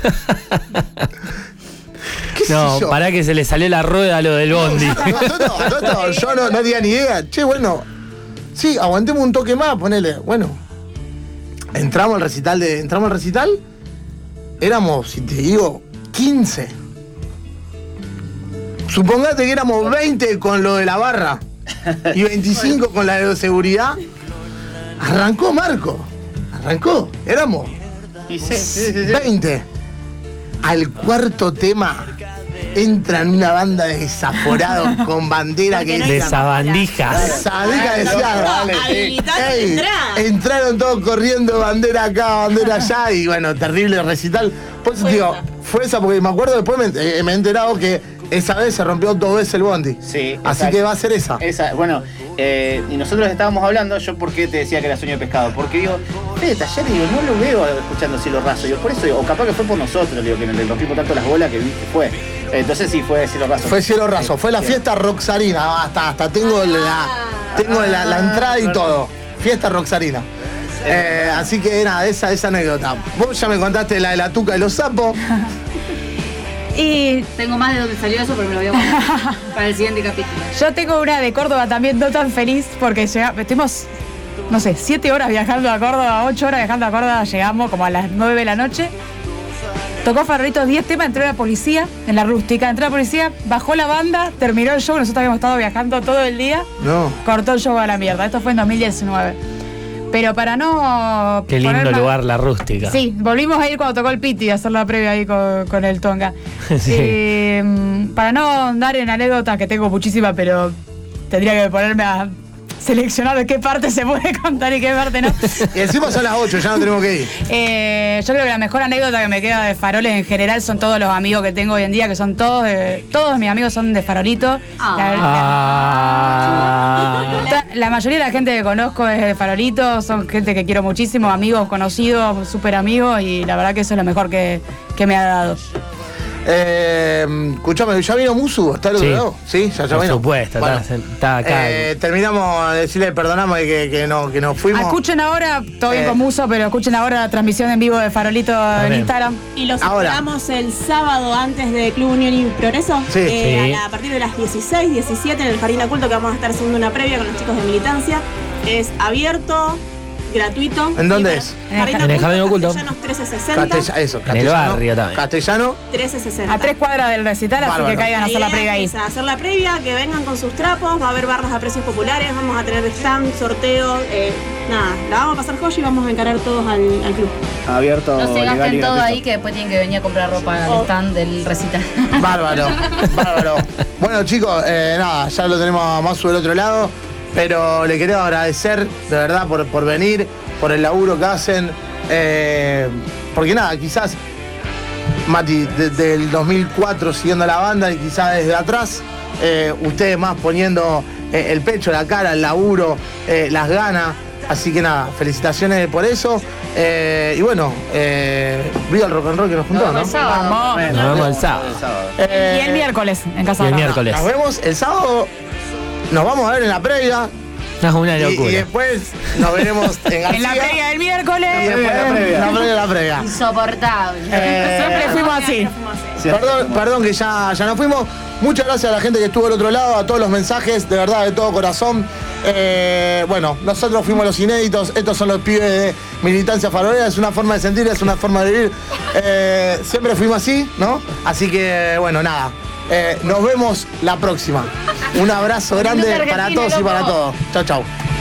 ¿Qué sé no, yo? para que se le salió la rueda a lo del bondi. No, no, no, no, yo no, no tenía ni idea. Che, bueno, sí, aguantemos un toque más, ponele. Bueno, entramos al recital de. Entramos al recital. Éramos, si te digo, quince. Supongate que éramos veinte con lo de la barra y veinticinco con la de seguridad. Arrancó Marco. Arrancó. Éramos Y sí, sí, sí, sí. veinte. Al cuarto tema entran una banda de desaforados con bandera que Porque no De decían- sabandijas. Sabandija decía, Dale, sí. Habilitando "Ey", entrada. entraron todos corriendo bandera acá, bandera allá y bueno, terrible recital. Por eso Fue te digo, esa. fue esa porque me acuerdo después me, eh, me he enterado que esa vez se rompió dos veces el bondi. Sí, Así exacto. que va a ser esa. Esa, bueno, eh, y nosotros estábamos hablando, yo por qué te decía que era Sueño de Pescado, porque digo, Fede Talleres, digo, no lo veo escuchando Cielo Raso, digo, por eso, digo, o capaz que fue por nosotros, digo, que le rompimos tanto las bolas que viste, fue. Entonces sí, fue Cielo Raso. Fue cielo raso, Sí, fue la sí. fiesta Roxarina, hasta, hasta tengo la, tengo la, la entrada y todo. Fiesta Roxarina. Eh, así que nada, esa, esa anécdota. Vos ya me contaste la de la tuca y los sapos. Y Tengo más de dónde salió eso, pero me lo voy a guardar para el siguiente capítulo. yo tengo una de Córdoba también no tan feliz porque llega- estuvimos, no sé, siete horas viajando a Córdoba, ocho horas viajando a Córdoba, llegamos como a las nueve de la noche. Tocó Farolitos diez temas, entró la policía, en la rústica, entró la policía, bajó la banda, terminó el show, nosotros habíamos estado viajando todo el día, No. cortó el show a la mierda. Esto fue en dos mil diecinueve. Pero para no... Qué lindo ponernos- lugar, la rústica. Sí, volvimos a ir cuando tocó el Piti, a hacer la previa ahí con, con el Tonga. Sí. Eh, para no andar en anécdotas, que tengo muchísimas, pero tendría que ponerme a seleccionar de qué parte se puede contar y qué parte no. Y encima son las ocho, ya no tenemos que ir. Eh, yo creo que la mejor anécdota que me queda de Faroles en general son todos los amigos que tengo hoy en día, que son todos, de- todos mis amigos son de Farolito. Ah. La- Ah. la- La mayoría de la gente que conozco es de Farolito, son gente que quiero muchísimo, amigos conocidos, súper amigos, y la verdad que eso es lo mejor que, que me ha dado. Eh, escuchame, ¿ya vino Musu? ¿Está al otro Sí. lado? Sí, ya, ya Por vino. supuesto, Bueno, está, está acá. eh, terminamos de decirle perdonamos de que, que, no, que nos fuimos. Escuchen ahora, todo bien Eh. con Muso, pero escuchen ahora la transmisión en vivo de Farolito en Bien. Instagram. Y los Ahora. esperamos el sábado antes de Club Unión y Progreso. Sí. Eh, Sí. a, la- a partir de las dieciséis, diecisiete en el Jardín Oculto, que vamos a estar haciendo una previa con los chicos de militancia. Es abierto, gratuito. ¿En dónde Sí, es? para- En el Jardín Oculto. Castellanos trece sesenta. Castella- eso, En el Castellano. barrio también. Castellano. trece sesenta. A tres cuadras del recital, así Bárbaro. que caigan a hacer la previa ahí. Es hacer la previa, que vengan con sus trapos, va a haber barras a precios populares, vamos a tener stand, sorteo, eh, nada, la vamos a pasar joya y vamos a encarar todos al, al club. Abierto, No se legal y gasten todo gratuito. ahí que después tienen que venir a comprar ropa al stand del recital. Bárbaro, bárbaro. Bueno, chicos, eh, nada, ya lo tenemos a Masu del otro lado, pero le queremos agradecer de verdad por, por venir, por el laburo que hacen. eh, porque nada, quizás, Mati, desde el dos mil cuatro siguiendo la banda y quizás desde atrás, eh, ustedes más poniendo eh, el pecho, la cara, el laburo, eh, las ganas. Así que nada, felicitaciones por eso. Eh, y bueno, eh, viva el rock and roll que nos juntó, ¿no? El sábado. Vamos. Bueno, Nos vemos el sábado. Eh, Y el miércoles en Casa Y el Brava. miércoles. Nos vemos el sábado. Nos vamos a ver en la previa. Es una Y, locura. y después nos veremos en García. En la previa del miércoles. Y después la previa. La previa, la previa. Insoportable. Eh, Siempre fuimos así. Perdón, perdón que ya, ya nos fuimos. Muchas gracias a la gente que estuvo al otro lado, a todos los mensajes, de verdad, de todo corazón. Eh, bueno, nosotros fuimos los inéditos, estos son los pibes de Militancia Farolera, es una forma de sentir, es una forma de vivir. Eh, siempre fuimos así, ¿no? Así que, bueno, nada. Eh, nos vemos la próxima. Un abrazo grande para todos y para todos. Chau, chau.